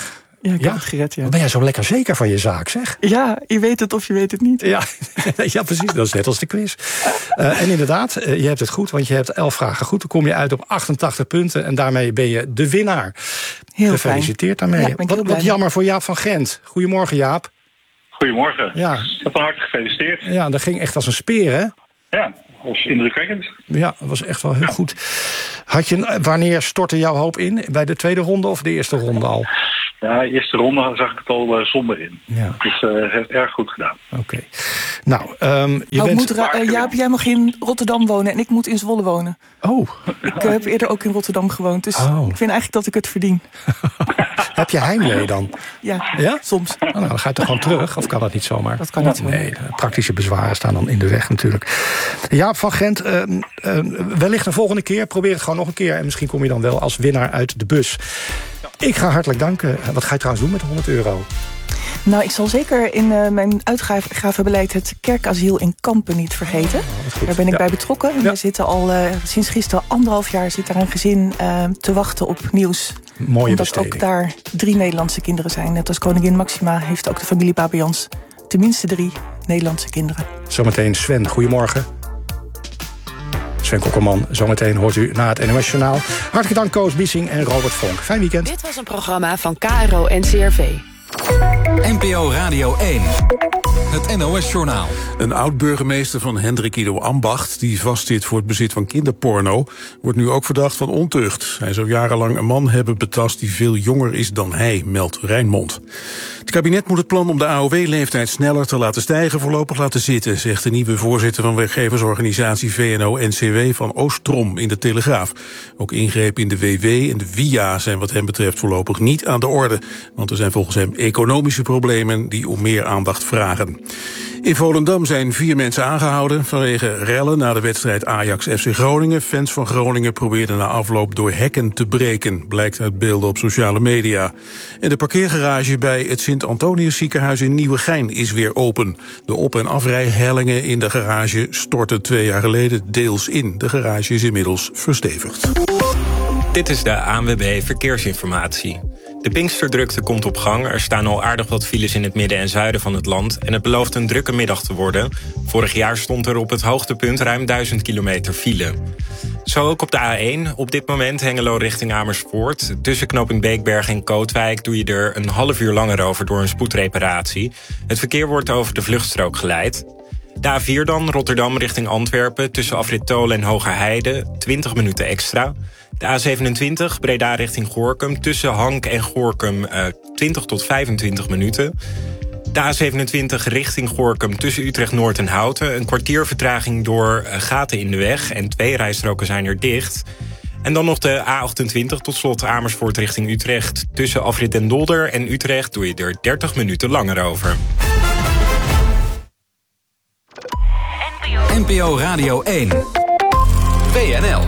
Ja, ik ja? heb het gered, ja. Wat ben jij zo lekker zeker van je zaak, zeg? Ja, je weet het of je weet het niet. Ja, ja precies. Dat is net als de quiz. Uh, en inderdaad, uh, je hebt het goed, want je hebt elf vragen goed. Dan kom je uit op achtentachtig punten en daarmee ben je de winnaar. Heel Gefeliciteerd fijn. daarmee. Ja, wat, wat jammer voor Jaap van Gent. Goedemorgen, Jaap. Goedemorgen. Ja. Van harte gefeliciteerd. Ja, dat ging echt als een speer, hè? Ja, dat was indrukwekkend. Ja, dat was echt wel heel goed. Had je, wanneer stortte jouw hoop in? Bij de tweede ronde of de eerste ronde al? Ja, de eerste ronde zag ik het al uh, somber in. Ja. Dus uh, heeft erg goed gedaan. Oké. Okay. Nou, um, je oh, bent... moet ra- uh, Jaap, jij mag in Rotterdam wonen en ik moet in Zwolle wonen. Oh. Ik uh, heb eerder ook in Rotterdam gewoond, dus oh. ik vind eigenlijk dat ik het verdien. Heb je heimwee dan? Ja, ja? soms. Oh, nou, dan ga je toch gewoon terug, of kan dat niet zomaar? Dat kan niet zomaar. Nee, praktische bezwaren staan dan in de weg natuurlijk. Jaap van Gent, uh, uh, wellicht een volgende keer. Probeer het gewoon nog een keer en misschien kom je dan wel als winnaar uit de bus. Ik ga hartelijk danken. Wat ga je trouwens doen met de honderd euro? Nou, ik zal zeker in uh, mijn uitgavenbeleid het kerkasiel in Kampen niet vergeten. Oh, daar ben ik ja. bij betrokken. En ja. we zitten al uh, sinds gisteren anderhalf jaar zit daar een gezin uh, te wachten op nieuws. Mooie Omdat besteding. ook daar drie Nederlandse kinderen zijn. Net als koningin Maxima heeft ook de familie Babians tenminste drie Nederlandse kinderen. Zometeen Sven, goedemorgen. Sven Kokkelman, zometeen hoort u na het N O S-journaal. Hartelijk dank Koos Biesing en Robert Vonk. Fijn weekend. Dit was een programma van K R O N C R V. N P O Radio één. Het N O S-journaal. Een oud-burgemeester van Hendrik Ido Ambacht, die vastzit voor het bezit van kinderporno, wordt nu ook verdacht van ontucht. Hij zou jarenlang een man hebben betast die veel jonger is dan hij, meldt Rijnmond. Het kabinet moet het plan om de A O W-leeftijd sneller te laten stijgen voorlopig laten zitten, zegt de nieuwe voorzitter van werkgeversorganisatie V N O N C W van Oostrom in de Telegraaf. Ook ingrepen in de W W en de V I A zijn wat hem betreft voorlopig niet aan de orde, want er zijn volgens hem economische problemen die om meer aandacht vragen. In Volendam zijn vier mensen aangehouden vanwege rellen na de wedstrijd Ajax-F C Groningen. Fans van Groningen probeerden na afloop door hekken te breken, blijkt uit beelden op sociale media. En de parkeergarage bij het Sint-Antonius ziekenhuis in Nieuwegein is weer open. De op- en afrijhellingen in de garage stortten twee jaar geleden deels in. De garage is inmiddels verstevigd. Dit is de A N W B Verkeersinformatie. De Pinksterdrukte komt op gang. Er staan al aardig wat files in het midden en zuiden van het land. En het belooft een drukke middag te worden. Vorig jaar stond er op het hoogtepunt ruim duizend kilometer file. Zo ook op de A één. Op dit moment Hengelo richting Amersfoort. Tussen knooppunt Beekberg en Kootwijk doe je er een half uur langer over door een spoedreparatie. Het verkeer wordt over de vluchtstrook geleid. De A vier dan, Rotterdam richting Antwerpen. Tussen Afrit Tolen en Hogerheide, twintig minuten extra. De A zevenentwintig, Breda richting Gorinchem. Tussen Hank en Gorinchem uh, twintig tot vijfentwintig minuten. De A zevenentwintig richting Gorinchem tussen Utrecht-Noord en Houten. Een kwartier vertraging door uh, gaten in de weg. En twee rijstroken zijn er dicht. En dan nog de A achtentwintig tot slot Amersfoort richting Utrecht. Tussen Afrit Den Dolder en Utrecht doe je er dertig minuten langer over. N P O Radio één. W N L.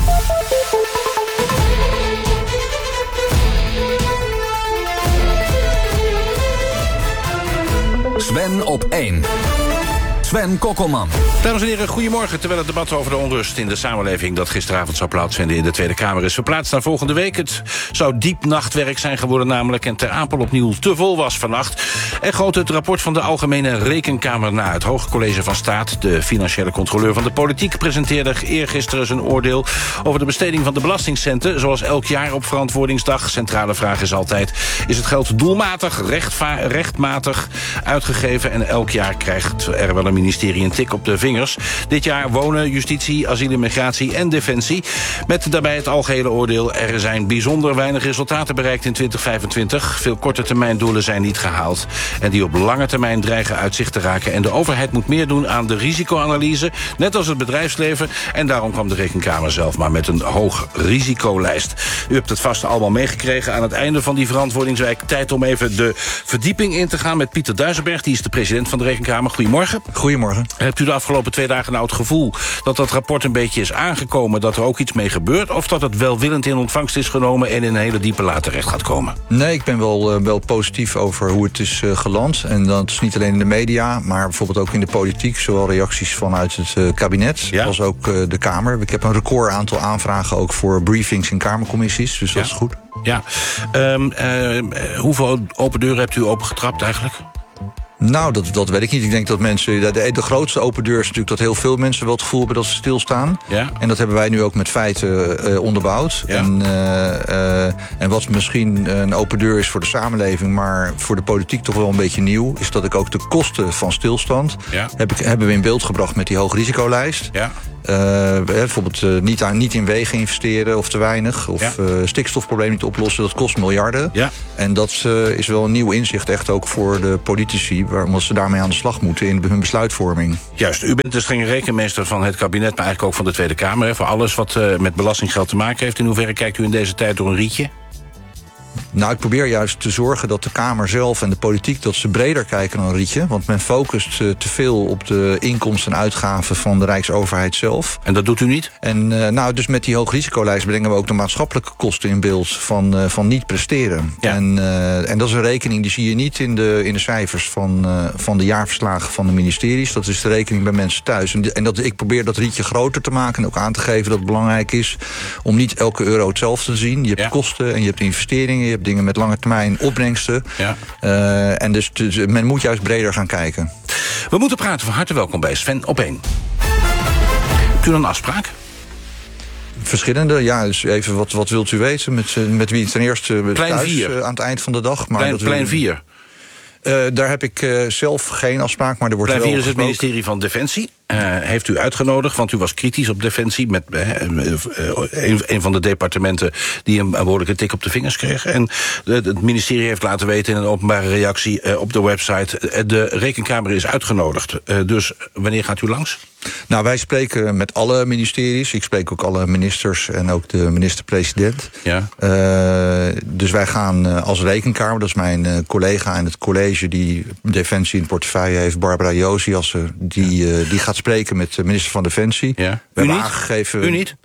Sven op één. Sven Kokkelman. Dames en heren, goedemorgen. Terwijl het debat over de onrust in de samenleving dat gisteravond zou plaatsvinden in de Tweede Kamer is verplaatst naar volgende week. Het zou diep nachtwerk zijn geworden namelijk en Ter Apel opnieuw te vol was vannacht. En goot het rapport van de Algemene Rekenkamer na. Het Hoge College van Staat, de financiële controleur van de politiek, presenteerde eergisteren zijn oordeel over de besteding van de belastingcenten. Zoals elk jaar op Verantwoordingsdag. Centrale vraag is altijd, is het geld doelmatig, rechtva- rechtmatig uitgegeven? En elk jaar krijgt er wel een ministerie een tik op de vingers. Dit jaar wonen, justitie, asiel en migratie en defensie. Met daarbij het algehele oordeel, er zijn bijzonder weinig resultaten bereikt in twintig vijfentwintig. Veel korte termijn doelen zijn niet gehaald. En die op lange termijn dreigen uit zicht te raken. En de overheid moet meer doen aan de risicoanalyse, net als het bedrijfsleven. En daarom kwam de Rekenkamer zelf maar met een hoog risicolijst. U hebt het vast allemaal meegekregen aan het einde van die verantwoordingsweek. Tijd om even de verdieping in te gaan met Pieter Duisenberg. Die is de president van de Rekenkamer. Goedemorgen. Goedemorgen. Hebt u de afgelopen twee dagen nou het gevoel dat dat rapport een beetje is aangekomen, dat er ook iets mee gebeurt, of dat het welwillend in ontvangst is genomen en in een hele diepe laad terecht gaat komen? Nee, ik ben wel, uh, wel positief over hoe het is uh, geland. En dat is niet alleen in de media, maar bijvoorbeeld ook in de politiek. Zowel reacties vanuit het uh, kabinet ja. als ook uh, de Kamer. Ik heb een record aantal aanvragen ook voor briefings in Kamercommissies. Dus dat ja. is goed. Ja. Um, uh, hoeveel open deuren hebt u opengetrapt eigenlijk? Nou, dat, dat weet ik niet. Ik denk dat mensen... De, de grootste open deur is natuurlijk dat heel veel mensen wel het gevoel hebben dat ze stilstaan. Ja. En dat hebben wij nu ook met feiten uh, onderbouwd. Ja. En, uh, uh, en wat misschien een open deur is voor de samenleving, maar voor de politiek toch wel een beetje nieuw, is dat ik ook de kosten van stilstand ja. heb ik, hebben we in beeld gebracht met die hoogrisicolijst. Ja. Uh, bijvoorbeeld uh, niet, aan, niet in wegen investeren of te weinig. Of ja. uh, stikstofprobleem niet oplossen. Dat kost miljarden. Ja. En dat uh, is wel een nieuw inzicht echt ook voor de politici, omdat ze daarmee aan de slag moeten in hun besluitvorming. Juist, u bent de strenge rekenmeester van het kabinet, maar eigenlijk ook van de Tweede Kamer. Hè, voor alles wat uh, met belastinggeld te maken heeft. In hoeverre kijkt u in deze tijd door een rietje? Nou, ik probeer juist te zorgen dat de Kamer zelf en de politiek dat ze breder kijken dan een rietje. Want men focust uh, te veel op de inkomsten en uitgaven van de Rijksoverheid zelf. En dat doet u niet? En uh, nou, dus met die hoogrisicolijst brengen we ook de maatschappelijke kosten in beeld van, uh, van niet presteren. Ja. En, uh, en dat is een rekening die zie je niet in de, in de cijfers van, uh, van de jaarverslagen van de ministeries. Dat is de rekening bij mensen thuis. En, en dat, ik probeer dat rietje groter te maken en ook aan te geven dat het belangrijk is om niet elke euro hetzelfde te zien. Je hebt ja. kosten en je hebt investeringen. Je hebt dingen met lange termijn opbrengsten. Ja. Uh, en dus, dus men moet juist breder gaan kijken. We moeten praten. Van harte welkom bij Sven op één. Hebt u een afspraak? Verschillende, ja. Dus even wat, wat wilt u weten? Met, met wie ten eerste Plein thuis vier. aan het eind van de dag. Maar Plein, dat plein vier. Uh, daar heb ik uh, zelf geen afspraak, maar er wordt Plein wel vier is het gesproken. ministerie van Defensie. Uh, heeft u uitgenodigd, want u was kritisch op Defensie met uh, uh, een, een van de departementen die een behoorlijke tik op de vingers kreeg. En uh, het ministerie heeft laten weten in een openbare reactie uh, op de website, uh, de Rekenkamer is uitgenodigd. Uh, dus wanneer gaat u langs? Nou, wij spreken met alle ministeries. Ik spreek ook alle ministers en ook de minister-president. Ja. Uh, dus wij gaan uh, als Rekenkamer, dat is mijn uh, collega in het college die Defensie in het portefeuille heeft, Barbara Josiassen, die, uh, die gaat spreken met de minister van Defensie. Ja. We U hebben niet? aangegeven. U niet?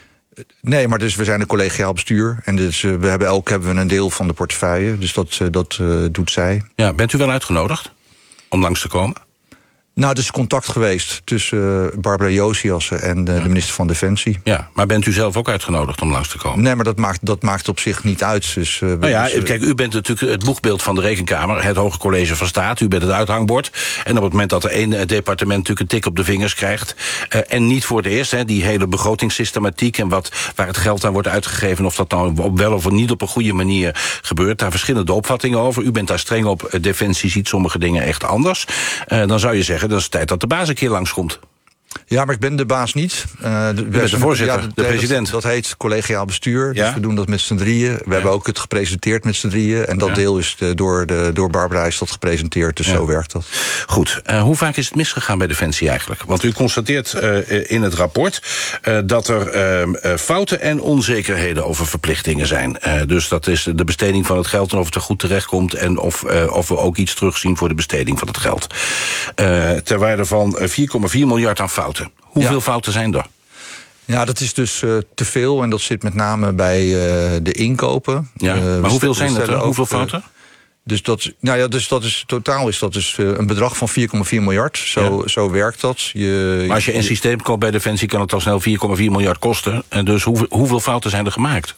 Nee, maar dus we zijn een collegiaal bestuur. En dus uh, we hebben elk hebben we een deel van de portefeuille. Dus dat, uh, dat uh, doet zij. Ja, bent u wel uitgenodigd om langs te komen? Nou, er is contact geweest tussen uh, Barbara Josiassen en uh, ja. de minister van Defensie. Ja, maar bent u zelf ook uitgenodigd om langs te komen? Nee, maar dat maakt, dat maakt op zich niet uit. Dus, uh, nou ja, dus, uh, kijk, u bent natuurlijk het boegbeeld van de Rekenkamer, het Hoge College van Staat. U bent het uithangbord. En op het moment dat er één departement natuurlijk een tik op de vingers krijgt, uh, en niet voor het eerst, hè, die hele begrotingssystematiek en wat, waar het geld aan wordt uitgegeven, of dat nou op wel of niet op een goede manier gebeurt, daar verschillende opvattingen over. U bent daar streng op. Defensie ziet sommige dingen echt anders. Uh, dan zou je zeggen, dat is tijd dat de baas een keer langskomt. Ja, maar ik ben de baas niet. Uh, de, U bent de voorzitter, ja, de, de president. Dat, dat heet collegiaal bestuur. Ja? Dus we doen dat met z'n drieën. We ja. hebben ook het gepresenteerd met z'n drieën. En dat ja. deel is de, door, de, door Barbara is dat gepresenteerd. Dus ja. zo werkt dat. Goed. Uh, hoe vaak is het misgegaan bij Defensie eigenlijk? Want u constateert uh, in het rapport uh, dat er uh, fouten en onzekerheden over verplichtingen zijn. Uh, dus dat is de besteding van het geld en of het er goed terecht komt en of, uh, of we ook iets terugzien voor de besteding van het geld. Uh, ter waarde van vier komma vier miljard aan fouten. Hoeveel ja. fouten zijn er? Ja, dat is dus uh, te veel en dat zit met name bij uh, de inkopen. Ja, uh, maar hoeveel zijn er? Hoeveel fouten? Uh, dus dat, nou ja, dus dat is totaal is dat dus uh, een bedrag van vier komma vier miljard. Zo, ja. zo werkt dat. Je, maar als je een je, systeem koopt bij Defensie, kan het al snel vier komma vier miljard kosten. En dus hoeveel, hoeveel fouten zijn er gemaakt?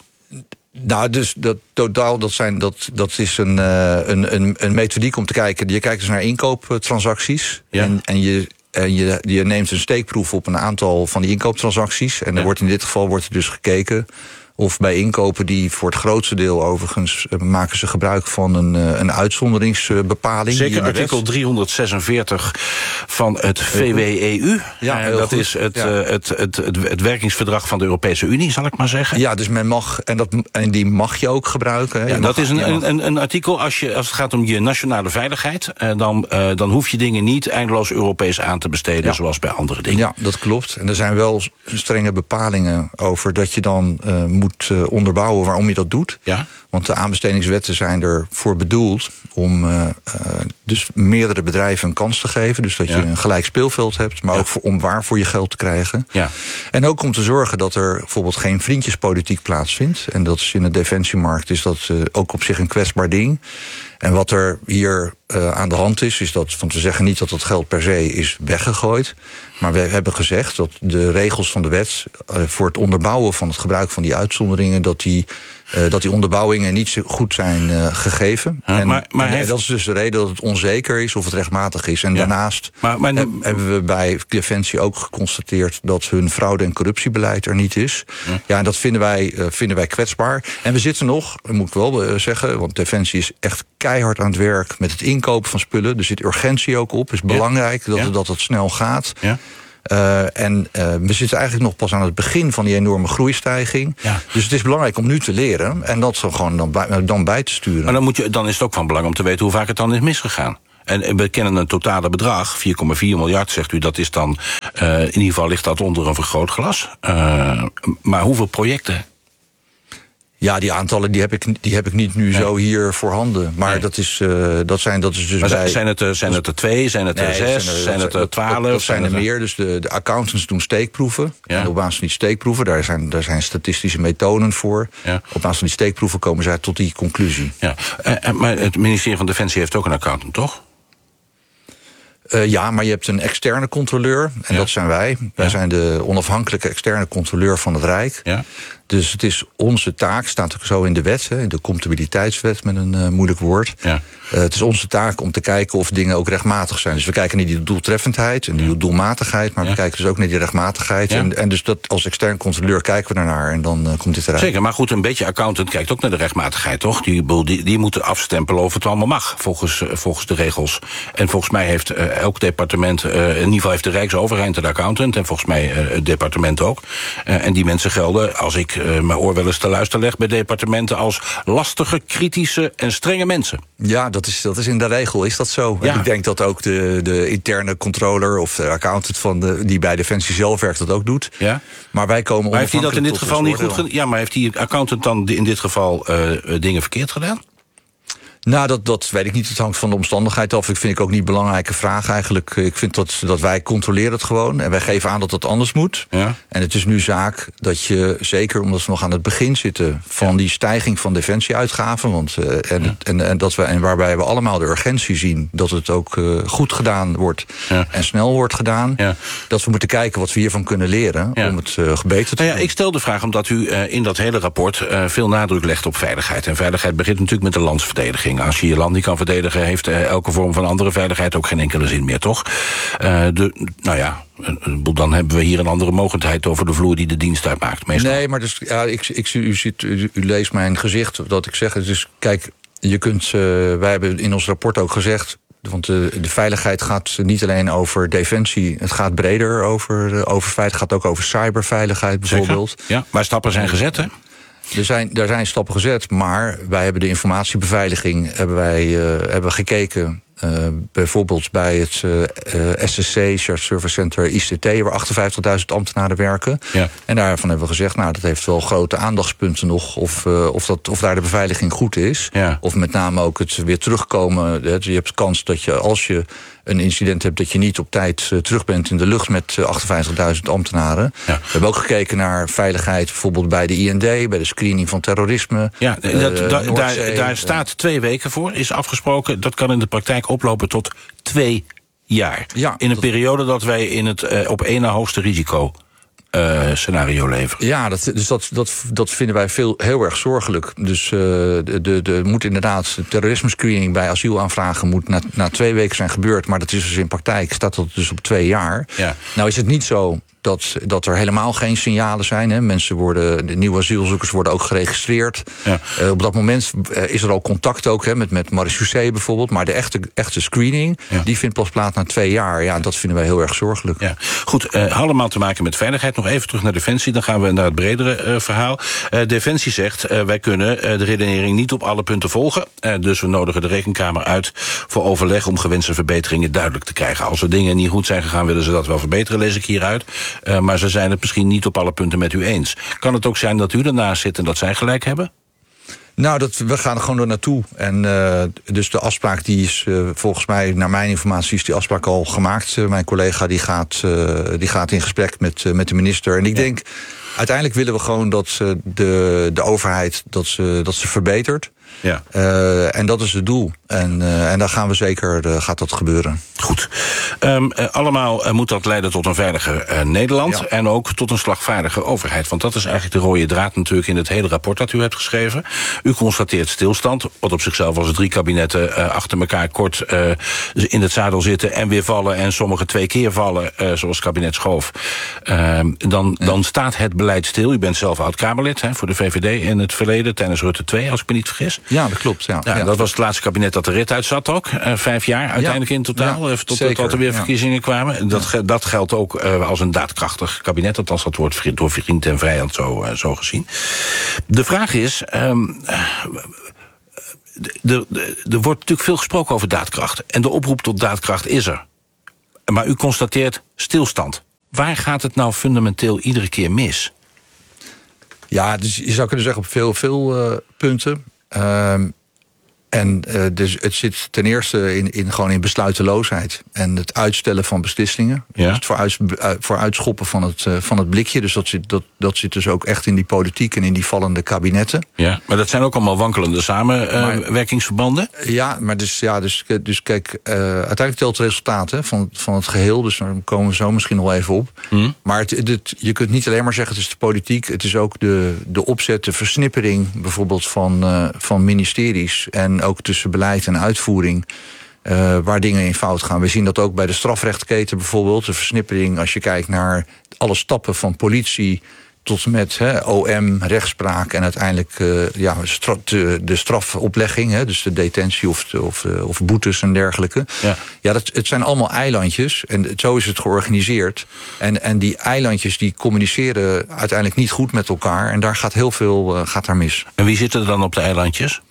Nou, dus dat totaal, dat, zijn, dat, dat is een, uh, een, een, een methodiek om te kijken. Je kijkt dus naar inkooptransacties. Ja. En, en je. En je, je neemt een steekproef op een aantal van die inkooptransacties. En er wordt in dit geval wordt er dus gekeken of bij inkopen die voor het grootste deel overigens uh, maken ze gebruik van een, uh, een uitzonderingsbepaling. Zeker artikel driehonderdzesenveertig van het V W E U. Ja, uh, dat goed. is het, ja. uh, het, het, het, het werkingsverdrag van de Europese Unie, zal ik maar zeggen. Ja, dus men mag, en, dat, en die mag je ook gebruiken. Hè. Ja, je dat mag, is een, een, een artikel, als, je, als het gaat om je nationale veiligheid, uh, dan, uh, dan hoef je dingen niet eindeloos Europees aan te besteden, ja. zoals bij andere dingen. Ja, dat klopt. En er zijn wel strenge bepalingen over dat je dan uh, moet moet uh, onderbouwen waarom je dat doet. Ja. Want de aanbestedingswetten zijn ervoor bedoeld om uh, uh, dus meerdere bedrijven een kans te geven. Dus dat ja. je een gelijk speelveld hebt, maar ja. ook voor, om waar voor je geld te krijgen. Ja. En ook om te zorgen dat er bijvoorbeeld geen vriendjespolitiek plaatsvindt. En dat is in de defensiemarkt is dat uh, ook op zich een kwetsbaar ding. En wat er hier uh, aan de hand is, is dat, want we zeggen niet dat dat geld per se is weggegooid. Maar we hebben gezegd dat de regels van de wet uh, voor het onderbouwen van het gebruik van die uitzonderingen, dat die, uh, dat die onderbouwingen niet zo goed zijn uh, gegeven. Ja, en maar, maar en heeft... dat is dus de reden dat het onzeker is of het rechtmatig is. En ja. daarnaast maar, maar... he, hebben we bij Defensie ook geconstateerd dat hun fraude- en corruptiebeleid er niet is. Ja, ja en dat vinden wij, uh, vinden wij kwetsbaar. En we zitten nog, moet ik wel uh, zeggen, want Defensie is echt keihard aan het werk met het inkopen van spullen. Er zit urgentie ook op. Het is belangrijk ja. dat, ja. dat het snel gaat. Ja. Uh, en uh, we zitten eigenlijk nog pas aan het begin van die enorme groeistijging. Ja. Dus het is belangrijk om nu te leren en dat zo gewoon dan bij, dan bij te sturen. Maar dan, moet je, dan is het ook van belang om te weten hoe vaak het dan is misgegaan. En we kennen een totale bedrag, vier komma vier miljard, zegt u. Dat is dan, uh, in ieder geval ligt dat onder een vergrootglas. Uh, maar hoeveel projecten? Ja, die aantallen die heb ik, die heb ik niet nu nee. zo hier voorhanden. Maar nee. dat, is, uh, dat, zijn, dat is dus maar bij... Zijn het, er, zijn het er twee, zijn het er nee, zes, zijn, er, zijn het er twaalf? Dat, dat zijn er meer. Dus de, de accountants doen steekproeven. Ja. En op basis van die steekproeven, daar zijn, daar zijn statistische methoden voor. Ja. Op basis van die steekproeven komen zij tot die conclusie. Ja. Uh, maar het ministerie van Defensie heeft ook een accountant, toch? Uh, ja, maar je hebt een externe controleur. En ja. dat zijn wij. Wij ja. zijn de onafhankelijke externe controleur van het Rijk. Ja. Dus het is onze taak, staat ook zo in de wet, hè, in de comptabiliteitswet met een uh, moeilijk woord. Ja. Uh, het is onze taak om te kijken of dingen ook rechtmatig zijn. Dus we kijken naar die doeltreffendheid en die ja. doelmatigheid, maar ja. we kijken dus ook naar die rechtmatigheid. Ja. En, en dus dat als extern controleur kijken we daarnaar en dan uh, komt dit eruit. Zeker, maar goed, een beetje accountant kijkt ook naar de rechtmatigheid, toch? Die, die, die moeten afstempelen of het allemaal mag, volgens, uh, volgens de regels. En volgens mij heeft uh, elk departement, uh, in ieder geval heeft de Rijksoverheid een accountant, en volgens mij uh, het departement ook. Uh, en die mensen gelden, als ik uh, mijn oor wel eens te luisteren leg bij departementen, als lastige, kritische en strenge mensen. Ja, dat is, dat is in de regel, is dat zo. Ja. En ik denk dat ook de, de interne controller of de accountant van de, die bij Defensie zelf werkt dat ook doet. Ja. Maar wij komen maar heeft hij dat in dit geval niet goed gedaan? Ja, maar heeft die accountant dan in dit geval uh, dingen verkeerd gedaan? Nou, dat, dat weet ik niet. Het hangt van de omstandigheid af. Ik vind ik ook niet een belangrijke vraag eigenlijk. Ik vind dat, dat wij controleren het gewoon. En wij geven aan dat het anders moet. Ja. En het is nu zaak dat je, zeker omdat we nog aan het begin zitten van ja. die stijging van defensieuitgaven. Want, uh, en, ja. en, en, dat we, en waarbij we allemaal de urgentie zien dat het ook uh, goed gedaan wordt ja. en snel wordt gedaan. Ja. Dat we moeten kijken wat we hiervan kunnen leren ja. om het uh, beter te nou ja, doen. Ik stel de vraag omdat u uh, in dat hele rapport uh, veel nadruk legt op veiligheid. En veiligheid begint natuurlijk met de landsverdediging. Als je je land niet kan verdedigen, heeft uh, elke vorm van andere veiligheid ook geen enkele zin meer, toch? Uh, de, nou ja, dan hebben we hier een andere mogelijkheid over de vloer die de dienst uitmaakt. Meestal. Nee, maar dus, ja, ik, ik, u, ziet, u, u leest mijn gezicht dat ik zeg. Dus kijk, je kunt, uh, wij hebben in ons rapport ook gezegd, want de, de veiligheid gaat niet alleen over defensie, het gaat breder over, over veiligheid, het gaat ook over cyberveiligheid bijvoorbeeld. Zeker? Ja, maar stappen zijn gezet, hè? Er zijn, er zijn stappen gezet, maar wij hebben de informatiebeveiliging hebben wij uh, hebben gekeken. Uh, bijvoorbeeld bij het uh, uh, S S C, Shared Service Center I C T, waar achtenvijftigduizend ambtenaren werken. Ja. En daarvan hebben we gezegd, nou, dat heeft wel grote aandachtspunten nog, of, uh, of, dat, of daar de beveiliging goed is. Ja. Of met name ook het weer terugkomen. Je hebt kans dat je, als je een incident hebt, dat je niet op tijd uh, terug bent in de lucht met uh, achtenvijftigduizend ambtenaren. Ja. We hebben ook gekeken naar veiligheid, bijvoorbeeld bij de I N D, bij de screening van terrorisme. Ja, dat, uh, da, daar, daar staat twee weken voor, is afgesproken. Dat kan in de praktijk oplopen tot twee jaar. Ja, in een dat... periode dat wij in het uh, op één na hoogste risico Uh, scenario leveren. Ja, dat, dus dat, dat, dat vinden wij veel, heel erg zorgelijk. Dus uh, de, de, de moet inderdaad de terrorisme-screening bij asielaanvragen moet na, na twee weken zijn gebeurd, maar dat is dus in praktijk staat dat dus op twee jaar. Ja. Nou is het niet zo dat, dat er helemaal geen signalen zijn. Hè. Mensen worden, de nieuwe asielzoekers worden ook geregistreerd. Ja. Uh, op dat moment uh, is er al contact ook hè, met, met marechaussee bijvoorbeeld. Maar de echte, echte screening, ja. die vindt pas plaats na twee jaar. Ja, dat vinden wij heel erg zorgelijk. Ja. Goed, uh, allemaal te maken met veiligheid. Nog even terug naar Defensie, dan gaan we naar het bredere uh, verhaal. Uh, Defensie zegt, uh, wij kunnen uh, de redenering niet op alle punten volgen. Uh, dus we nodigen de Rekenkamer uit voor overleg om gewenste verbeteringen duidelijk te krijgen. Als er dingen niet goed zijn gegaan, willen ze dat wel verbeteren, lees ik hieruit. Uh, maar ze zijn het misschien niet op alle punten met u eens. Kan het ook zijn dat u ernaast zit en dat zij gelijk hebben? Nou, dat, we gaan er gewoon door naartoe. En uh, dus de afspraak die is, uh, volgens mij, naar mijn informatie, is die afspraak al gemaakt. Uh, mijn collega die gaat, uh, die gaat in gesprek met, uh, met de minister. En ik ja. denk, uiteindelijk willen we gewoon dat uh, de, de overheid dat ze, dat ze verbetert. Ja. Uh, en dat is het doel. En, uh, en daar gaan we zeker, uh, gaat dat gebeuren. Goed. Um, uh, allemaal uh, moet dat leiden tot een veiliger uh, Nederland. Ja. En ook tot een slagvaardige overheid. Want dat is eigenlijk de rode draad natuurlijk in het hele rapport dat u hebt geschreven. U constateert stilstand. Wat op zichzelf als drie kabinetten uh, achter elkaar kort uh, in het zadel zitten en weer vallen. En sommige twee keer vallen, uh, zoals het kabinet Schoof. Uh, dan, ja. dan staat het beleid stil. U bent zelf oud-Kamerlid hè, voor de V V D in het verleden. Tijdens Rutte twee, als ik me niet vergis. Ja, dat klopt. Ja. Ja, ja. Dat was het laatste kabinet dat de rit uit zat ook. Uh, vijf jaar uiteindelijk ja. in totaal. Ja, tot, tot er weer verkiezingen ja. kwamen. Dat, ja. dat geldt ook uh, als een daadkrachtig kabinet. Althans, dat wordt door vriend en vijand zo, uh, zo gezien. De vraag is... Um, Er wordt natuurlijk veel gesproken over daadkracht. En de oproep tot daadkracht is er. Maar u constateert stilstand. Waar gaat het nou fundamenteel iedere keer mis? Ja, dus je zou kunnen zeggen op veel, veel uh, punten. Uh, en uh, dus het zit ten eerste in, in, gewoon in besluiteloosheid. En het uitstellen van beslissingen. Ja. Dus het vooruit, vooruitschoppen van het, uh, van het blikje. Dus dat zit, dat, dat zit dus ook echt in die politiek en in die vallende kabinetten. Ja, maar dat zijn ook allemaal wankelende samenwerkingsverbanden? Uh, ja, maar dus, ja, dus, dus kijk, uh, uiteindelijk telt het resultaat hè, van, van het geheel. Dus daar komen we zo misschien nog wel even op. Hmm. Maar het, het, je kunt niet alleen maar zeggen het is de politiek. Het is ook de, de opzet, de versnippering bijvoorbeeld van, uh, van ministeries. En ook tussen beleid en uitvoering, uh, waar dingen in fout gaan. We zien dat ook bij de strafrechtketen bijvoorbeeld. De versnippering als je kijkt naar alle stappen van politie tot met he, O M, rechtspraak en uiteindelijk uh, ja, stra- de, de strafoplegging, he, dus de detentie of, de, of, de, of boetes en dergelijke. Ja, ja dat, het zijn allemaal eilandjes en zo is het georganiseerd. En, en die eilandjes die communiceren uiteindelijk niet goed met elkaar en daar gaat heel veel uh, gaat daar mis. En wie zit er dan op de eilandjes?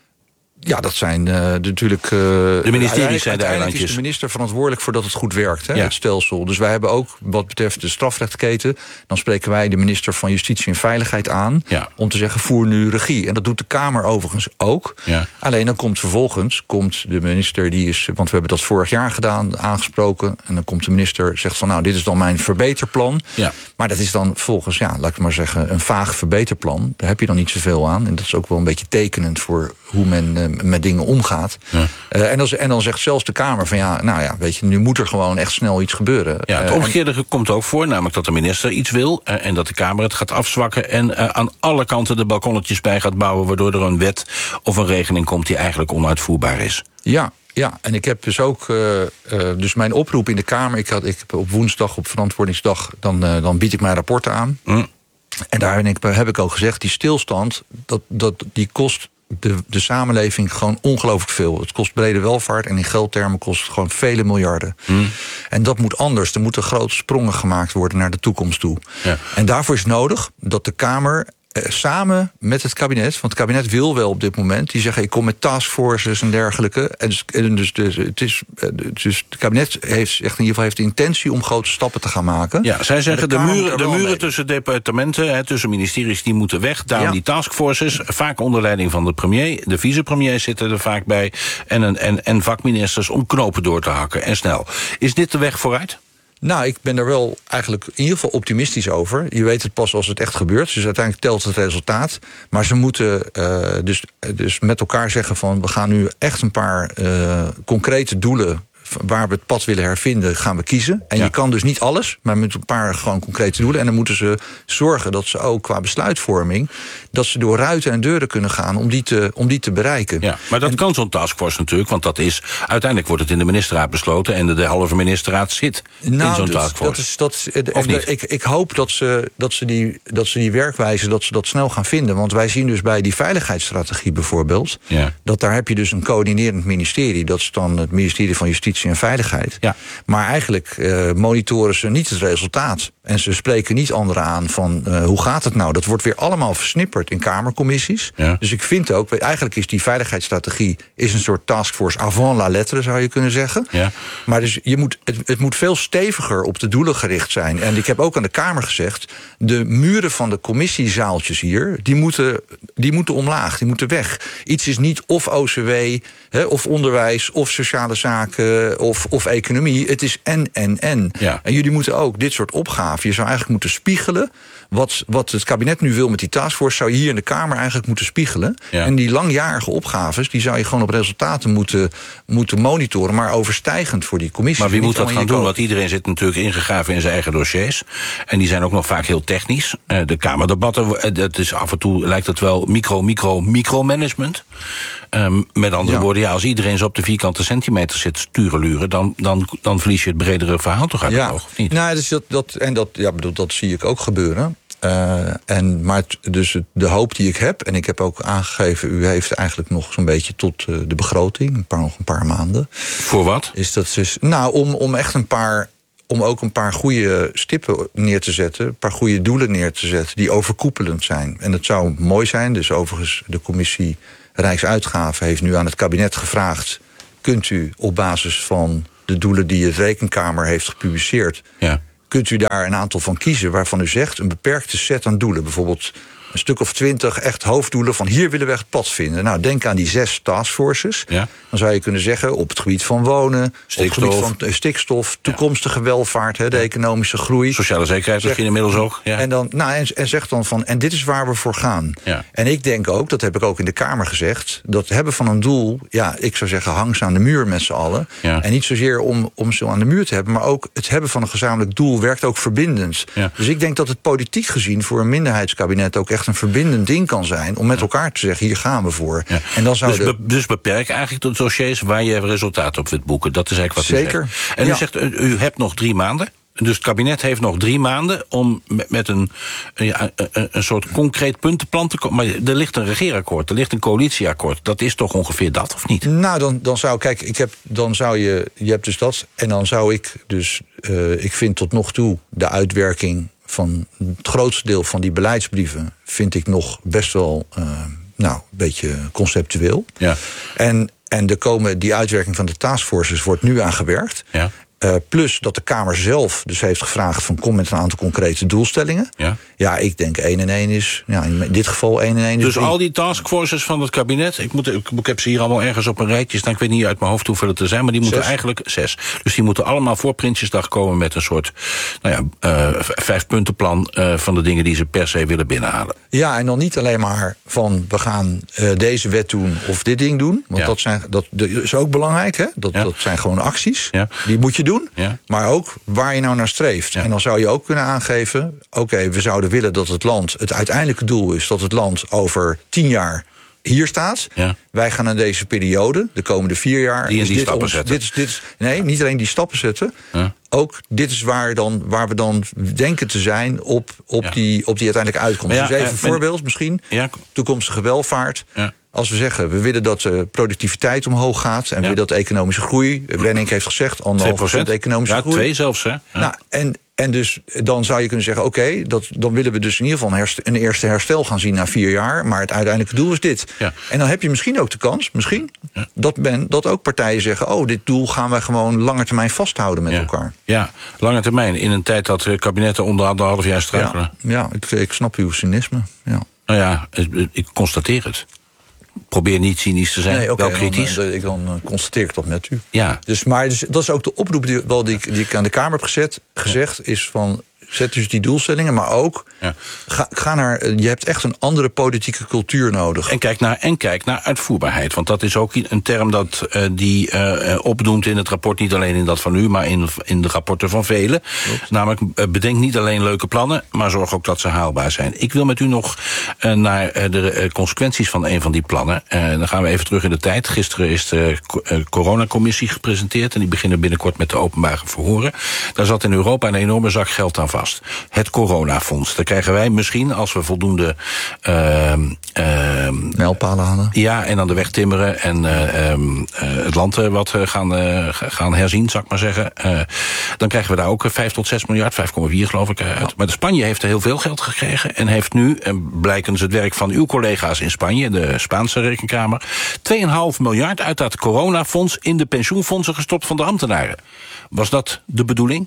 Ja, dat zijn uh, natuurlijk... Uh, de ministeries zijn de eilandjes. Is de minister verantwoordelijk voor dat het goed werkt, hè, ja. het stelsel. Dus wij hebben ook, wat betreft de strafrechtketen... dan spreken wij de minister van Justitie en Veiligheid aan... Ja. om te zeggen, voer nu regie. En dat doet de Kamer overigens ook. Ja. Alleen dan komt vervolgens, komt de minister, die is... want we hebben dat vorig jaar gedaan, aangesproken... en dan komt de minister, zegt van, nou, dit is dan mijn verbeterplan. Ja. Maar dat is dan volgens, ja, laat ik maar zeggen... een vaag verbeterplan. Daar heb je dan niet zoveel aan. En dat is ook wel een beetje tekenend voor hoe men... Uh, met dingen omgaat. Ja. Uh, en, dan, en dan zegt zelfs de Kamer van ja, nou ja, weet je, nu moet er gewoon echt snel iets gebeuren. Ja, het omgekeerde uh, en... komt ook voor, namelijk dat de minister iets wil uh, en dat de Kamer het gaat afzwakken en uh, aan alle kanten de balkonnetjes bij gaat bouwen, waardoor er een wet of een regeling komt die eigenlijk onuitvoerbaar is. Ja. Ja, en ik heb dus ook, uh, uh, dus mijn oproep in de Kamer, ik had ik heb op woensdag, op verantwoordingsdag, dan, uh, dan bied ik mijn rapporten aan. Mm. En daar heb ik, heb ik ook gezegd, die stilstand, dat, dat, die kost De, de samenleving gewoon ongelooflijk veel. Het kost brede welvaart en in geldtermen kost het gewoon vele miljarden. Hmm. En dat moet anders. Er moeten grote sprongen gemaakt worden naar de toekomst toe. Ja. En daarvoor is nodig dat de Kamer eh, samen met het kabinet... want het kabinet wil wel op dit moment... die zeggen ik kom met taskforces en dergelijke. En dus, en dus, dus, het is, dus het kabinet heeft, echt in ieder geval heeft de intentie... om grote stappen te gaan maken. Ja, zij zeggen de, de muren, de muren tussen departementen... Hè, tussen ministeries, die moeten weg. Daarom ja. die taskforces, vaak onder leiding van de premier. De vicepremier zitten er vaak bij. En, een, en, en vakministers om knopen door te hakken. En snel. Is dit de weg vooruit? Nou, ik ben er wel eigenlijk in ieder geval optimistisch over. Je weet het pas als het echt gebeurt. Dus uiteindelijk telt het resultaat. Maar ze moeten uh, dus, dus met elkaar zeggen van... we gaan nu echt een paar uh, concrete doelen... waar we het pad willen hervinden, gaan we kiezen. En ja. je kan dus niet alles, maar met een paar gewoon concrete doelen. En dan moeten ze zorgen dat ze ook qua besluitvorming... dat ze door ruiten en deuren kunnen gaan om die te, om die te bereiken. Ja, maar dat en, kan zo'n taskforce natuurlijk, want dat is... uiteindelijk wordt het in de ministerraad besloten... en de, de halve ministerraad zit nou, in zo'n dus, taskforce. Dat is, dat, of niet? Ik, ik hoop dat ze, dat, ze die, dat ze die werkwijze dat ze dat snel gaan vinden. Want wij zien dus bij die veiligheidsstrategie bijvoorbeeld... Ja. dat daar heb je dus een coördinerend ministerie. Dat is dan het ministerie van Justitie justitie en veiligheid. Ja. Maar eigenlijk uh, monitoren ze niet het resultaat. En ze spreken niet anderen aan van uh, hoe gaat het nou? Dat wordt weer allemaal versnipperd in kamercommissies. Ja. Dus ik vind ook, eigenlijk is die veiligheidsstrategie is een soort taskforce avant la lettre, zou je kunnen zeggen. Ja. Maar dus je moet, het, het moet veel steviger op de doelen gericht zijn. En ik heb ook aan de Kamer gezegd, de muren van de commissiezaaltjes hier, die moeten, die moeten omlaag, die moeten weg. Iets is niet of O C W, he, of onderwijs, of sociale zaken, of, of economie. Het is en, en, en. Ja. En jullie moeten ook dit soort opgaven, je zou eigenlijk moeten spiegelen Wat, wat het kabinet nu wil met die taskforce, zou je hier in de Kamer eigenlijk moeten spiegelen. Ja. En die langjarige opgaves, die zou je gewoon op resultaten moeten, moeten monitoren, maar overstijgend voor die commissie. Maar wie moet dat gaan doen? Want iedereen zit natuurlijk ingegraven in zijn eigen dossiers. En die zijn ook nog vaak heel technisch. De Kamerdebatten, dat is af en toe lijkt het wel micro, micro, micromanagement. Um, met andere ja. woorden, ja, als iedereen zo op de vierkante centimeter zit sturenluren, dan, dan, dan verlies je het bredere verhaal toch uit ja. het oog, of niet? Nou, dus dat, dat, en dat, ja, bedoel, dat zie ik ook gebeuren. Uh, en, maar het, dus de hoop die ik heb, en ik heb ook aangegeven, u heeft eigenlijk nog zo'n beetje tot uh, de begroting, een paar, nog een paar maanden. Voor wat? Is dat dus, nou, om, om echt een paar, om ook een paar goede stippen neer te zetten, een paar goede doelen neer te zetten, die overkoepelend zijn. En dat zou mooi zijn, dus overigens de commissie Rijksuitgaven heeft nu aan het kabinet gevraagd, kunt u op basis van de doelen die de Rekenkamer heeft gepubliceerd, ja. kunt u daar een aantal van kiezen waarvan u zegt een beperkte set aan doelen. Bijvoorbeeld een stuk of twintig echt hoofddoelen van hier willen we echt pad vinden. Nou, denk aan die zes taskforces. Ja. Dan zou je kunnen zeggen op het gebied van wonen, stikstof, op het gebied van uh, stikstof, toekomstige ja. welvaart, he, de ja. economische groei. Sociale zekerheid misschien inmiddels ook. Ja. En, dan, nou, en, en zeg dan van, en dit is waar we voor gaan. Ja. En ik denk ook, dat heb ik ook in de Kamer gezegd, dat hebben van een doel, ja, ik zou zeggen, hang ze aan de muur met z'n allen. Ja. En niet zozeer om, om ze aan de muur te hebben, maar ook het hebben van een gezamenlijk doel werkt ook verbindend. Ja. Dus ik denk dat het politiek gezien voor een minderheidskabinet ook echt een verbindend ding kan zijn om met elkaar te zeggen, hier gaan we voor. Ja. En dan zou dus, de... be, dus beperk eigenlijk de dossiers waar je resultaten op wilt boeken. Dat is eigenlijk wat Zeker. u zegt. En ja. u zegt, u, u hebt nog drie maanden. Dus het kabinet heeft nog drie maanden om met, met een, een, een, een soort concreet puntenplan te komen. Maar er ligt een regeerakkoord, er ligt een coalitieakkoord. Dat is toch ongeveer dat, of niet? Nou, dan, dan zou, kijk, ik heb, dan zou je, je hebt dus dat. En dan zou ik dus, uh, ik vind tot nog toe de uitwerking van het grootste deel van die beleidsbrieven vind ik nog best wel, uh, nou, een beetje conceptueel. Ja. En, en de komen, die uitwerking van de taskforces wordt nu aan gewerkt. Ja. Uh, plus dat de Kamer zelf dus heeft gevraagd van kom met een aantal concrete doelstellingen. Ja, ja ik denk één en één is, ja, in dit geval één en één is Dus drie. al die taskforces van het kabinet, ik, moet, ik, ik heb ze hier allemaal ergens op een rijtje staan, ik weet niet uit mijn hoofd hoeveel het er zijn, maar die moeten zes. eigenlijk zes. Dus die moeten allemaal voor Prinsjesdag komen met een soort, nou ja, uh, vijfpuntenplan uh, van de dingen die ze per se willen binnenhalen. Ja, en dan niet alleen maar van we gaan uh, deze wet doen of dit ding doen. Want ja. dat, zijn, dat, dat is ook belangrijk, hè? Dat, ja. dat zijn gewoon acties. Ja. Die moet je doen. Ja. Maar ook waar je nou naar streeft. Ja. En dan zou je ook kunnen aangeven, oké, okay, we zouden willen dat het land, het uiteindelijke doel is dat het land over tien jaar hier staat. Ja. Wij gaan in deze periode, de komende vier jaar, die en die dit stappen ons, zetten. Dit is, dit is, nee, niet alleen die stappen zetten. Ja. Ook dit is waar, dan, waar we dan denken te zijn op, op, ja. die, op die uiteindelijke uitkomst. Ja, dus even een uh, voorbeeld men, misschien. Ja. Toekomstige welvaart. Ja. Als we zeggen, we willen dat de productiviteit omhoog gaat en ja. we willen dat de economische groei, Wenning heeft gezegd, anderhalf procent economische ja, groei. twee zelfs, hè? Ja. Nou, en, en dus dan zou je kunnen zeggen, oké, okay, dat dan willen we dus in ieder geval een, herst- een eerste herstel gaan zien na vier jaar, maar het uiteindelijke doel is dit. Ja. En dan heb je misschien ook de kans, misschien, ja. dat, ben, dat ook partijen zeggen, oh, dit doel gaan wij gewoon lange termijn vasthouden met ja. elkaar. Ja, lange termijn, in een tijd dat kabinetten onder anderhalf jaar struikelen. Ja, ja ik, ik snap uw cynisme. Ja. Nou ja, ik constateer het. Probeer niet cynisch te zijn, nee, okay, wel kritisch. Dan, dan, dan constateer ik dat met u. Ja. Dus, maar dus, dat is ook de oproep die, wel die, die ik aan de Kamer heb gezet, gezegd, ja. is van zet dus die doelstellingen, maar ook ja. ga, ga naar. Je hebt echt een andere politieke cultuur nodig. En kijk naar, en kijk naar uitvoerbaarheid. Want dat is ook een term dat uh, die uh, opdoemt in het rapport, niet alleen in dat van u, maar in, in de rapporten van velen. Klopt. Namelijk, uh, bedenk niet alleen leuke plannen, maar zorg ook dat ze haalbaar zijn. Ik wil met u nog uh, naar uh, de uh, consequenties van een van die plannen. Uh, dan gaan we even terug in de tijd. Gisteren is de uh, coronacommissie gepresenteerd en die beginnen binnenkort met de openbare verhoren. Daar zat in Europa een enorme zak geld aan vast. Het coronafonds. Daar krijgen wij misschien, als we voldoende Uh, uh, mijlpalen hadden. Ja, en aan de weg timmeren en uh, um, uh, het land uh, wat uh, gaan, uh, gaan herzien, zou ik maar zeggen. Uh, dan krijgen we daar ook vijf tot zes miljard, vijf komma vier geloof ik uh, uit. Ja. Maar de Spanje heeft er heel veel geld gekregen en heeft nu, en blijkens het werk van uw collega's in Spanje, de Spaanse rekenkamer, twee komma vijf miljard uit dat coronafonds in de pensioenfondsen gestopt van de ambtenaren. Was dat de bedoeling?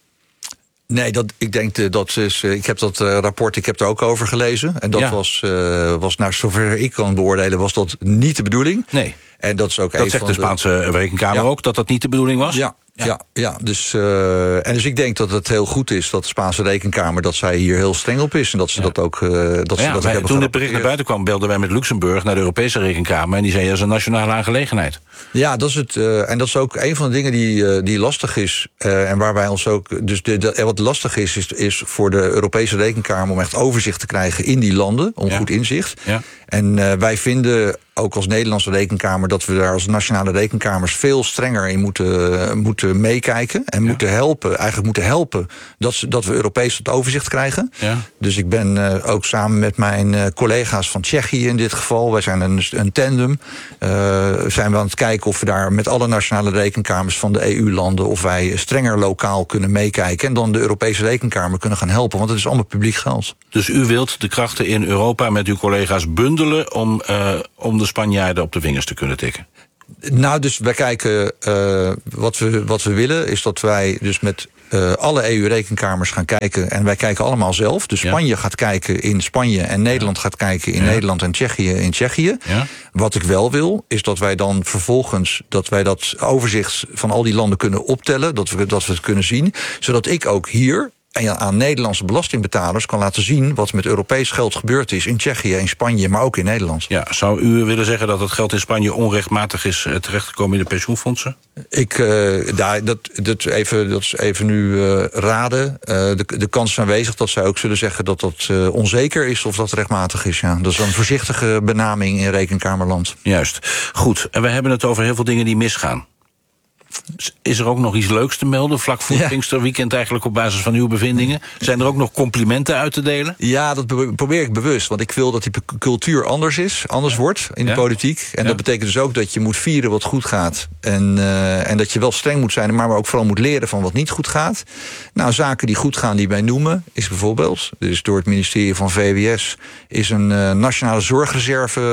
Nee, dat, ik denk dat is. Ik heb dat uh, rapport, ik heb er ook over gelezen. En dat ja. was, uh, was, naar zover ik kan beoordelen, was dat niet de bedoeling. Nee. En dat is ook dat een zegt van de Spaanse de... rekenkamer ja. ook, dat dat niet de bedoeling was? Ja. Ja, ja, ja. Dus, uh, en dus ik denk dat het heel goed is dat de Spaanse rekenkamer, dat zij hier heel streng op is en dat ze ja. dat ook. Uh, dat ja, ze dat wij, hebben toen het bericht naar buiten kwam, belden wij met Luxemburg naar de Europese rekenkamer en die zei dat is een nationale aangelegenheid. Ja, dat is het. Uh, en dat is ook een van de dingen die, uh, die lastig is. Uh, en waar wij ons ook. Dus de, de, wat lastig is, is, is voor de Europese rekenkamer om echt overzicht te krijgen in die landen, om ja. goed inzicht. Ja. En uh, wij vinden, ook als Nederlandse rekenkamer, dat we daar als nationale rekenkamers veel strenger in moeten, uh, moeten meekijken. En ja. moeten helpen, eigenlijk moeten helpen dat, ze, dat we Europees het overzicht krijgen. Ja. Dus ik ben uh, ook samen met mijn uh, collega's van Tsjechië in dit geval, wij zijn een, een tandem, uh, zijn we aan het kijken of we daar met alle nationale rekenkamers van de E U-landen, of wij strenger lokaal kunnen meekijken en dan de Europese rekenkamer kunnen gaan helpen, want het is allemaal publiek geld. Dus u wilt de krachten in Europa met uw collega's bundelen om, uh, om de Spanjaarden op de vingers te kunnen tikken? Nou, dus wij kijken, uh, wat, we, wat we willen is dat wij dus met uh, alle E U-rekenkamers gaan kijken. En wij kijken allemaal zelf. Dus Spanje ja. gaat kijken in Spanje en Nederland ja. gaat kijken in ja. Nederland en Tsjechië in Tsjechië. Ja. Wat ik wel wil, is dat wij dan vervolgens dat wij dat overzicht van al die landen kunnen optellen. Dat we, dat we het kunnen zien. Zodat ik ook hier en aan Nederlandse belastingbetalers kan laten zien wat met Europees geld gebeurd is in Tsjechië, in Spanje, maar ook in Nederland. Ja, zou u willen zeggen dat het geld in Spanje onrechtmatig is terechtgekomen in de pensioenfondsen? Ik, uh, daar, dat, dat, even, dat is even nu uh, raden. Uh, de, de kans is aanwezig dat zij ook zullen zeggen dat dat uh, onzeker is of dat rechtmatig is. Ja. Dat is een voorzichtige benaming in rekenkamerland. Juist. Goed. En we hebben het over heel veel dingen die misgaan. Is er ook nog iets leuks te melden, vlak voor het ja. Pinksterweekend eigenlijk op basis van uw bevindingen? Zijn er ook nog complimenten uit te delen? Ja, dat probeer ik bewust, want ik wil dat die cultuur anders is, anders wordt in de ja. politiek. En ja. dat betekent dus ook dat je moet vieren wat goed gaat. En, uh, en dat je wel streng moet zijn, maar ook vooral moet leren van wat niet goed gaat. Nou, zaken die goed gaan die wij noemen, is bijvoorbeeld, dus door het ministerie van V W S, is een uh, nationale zorgreserve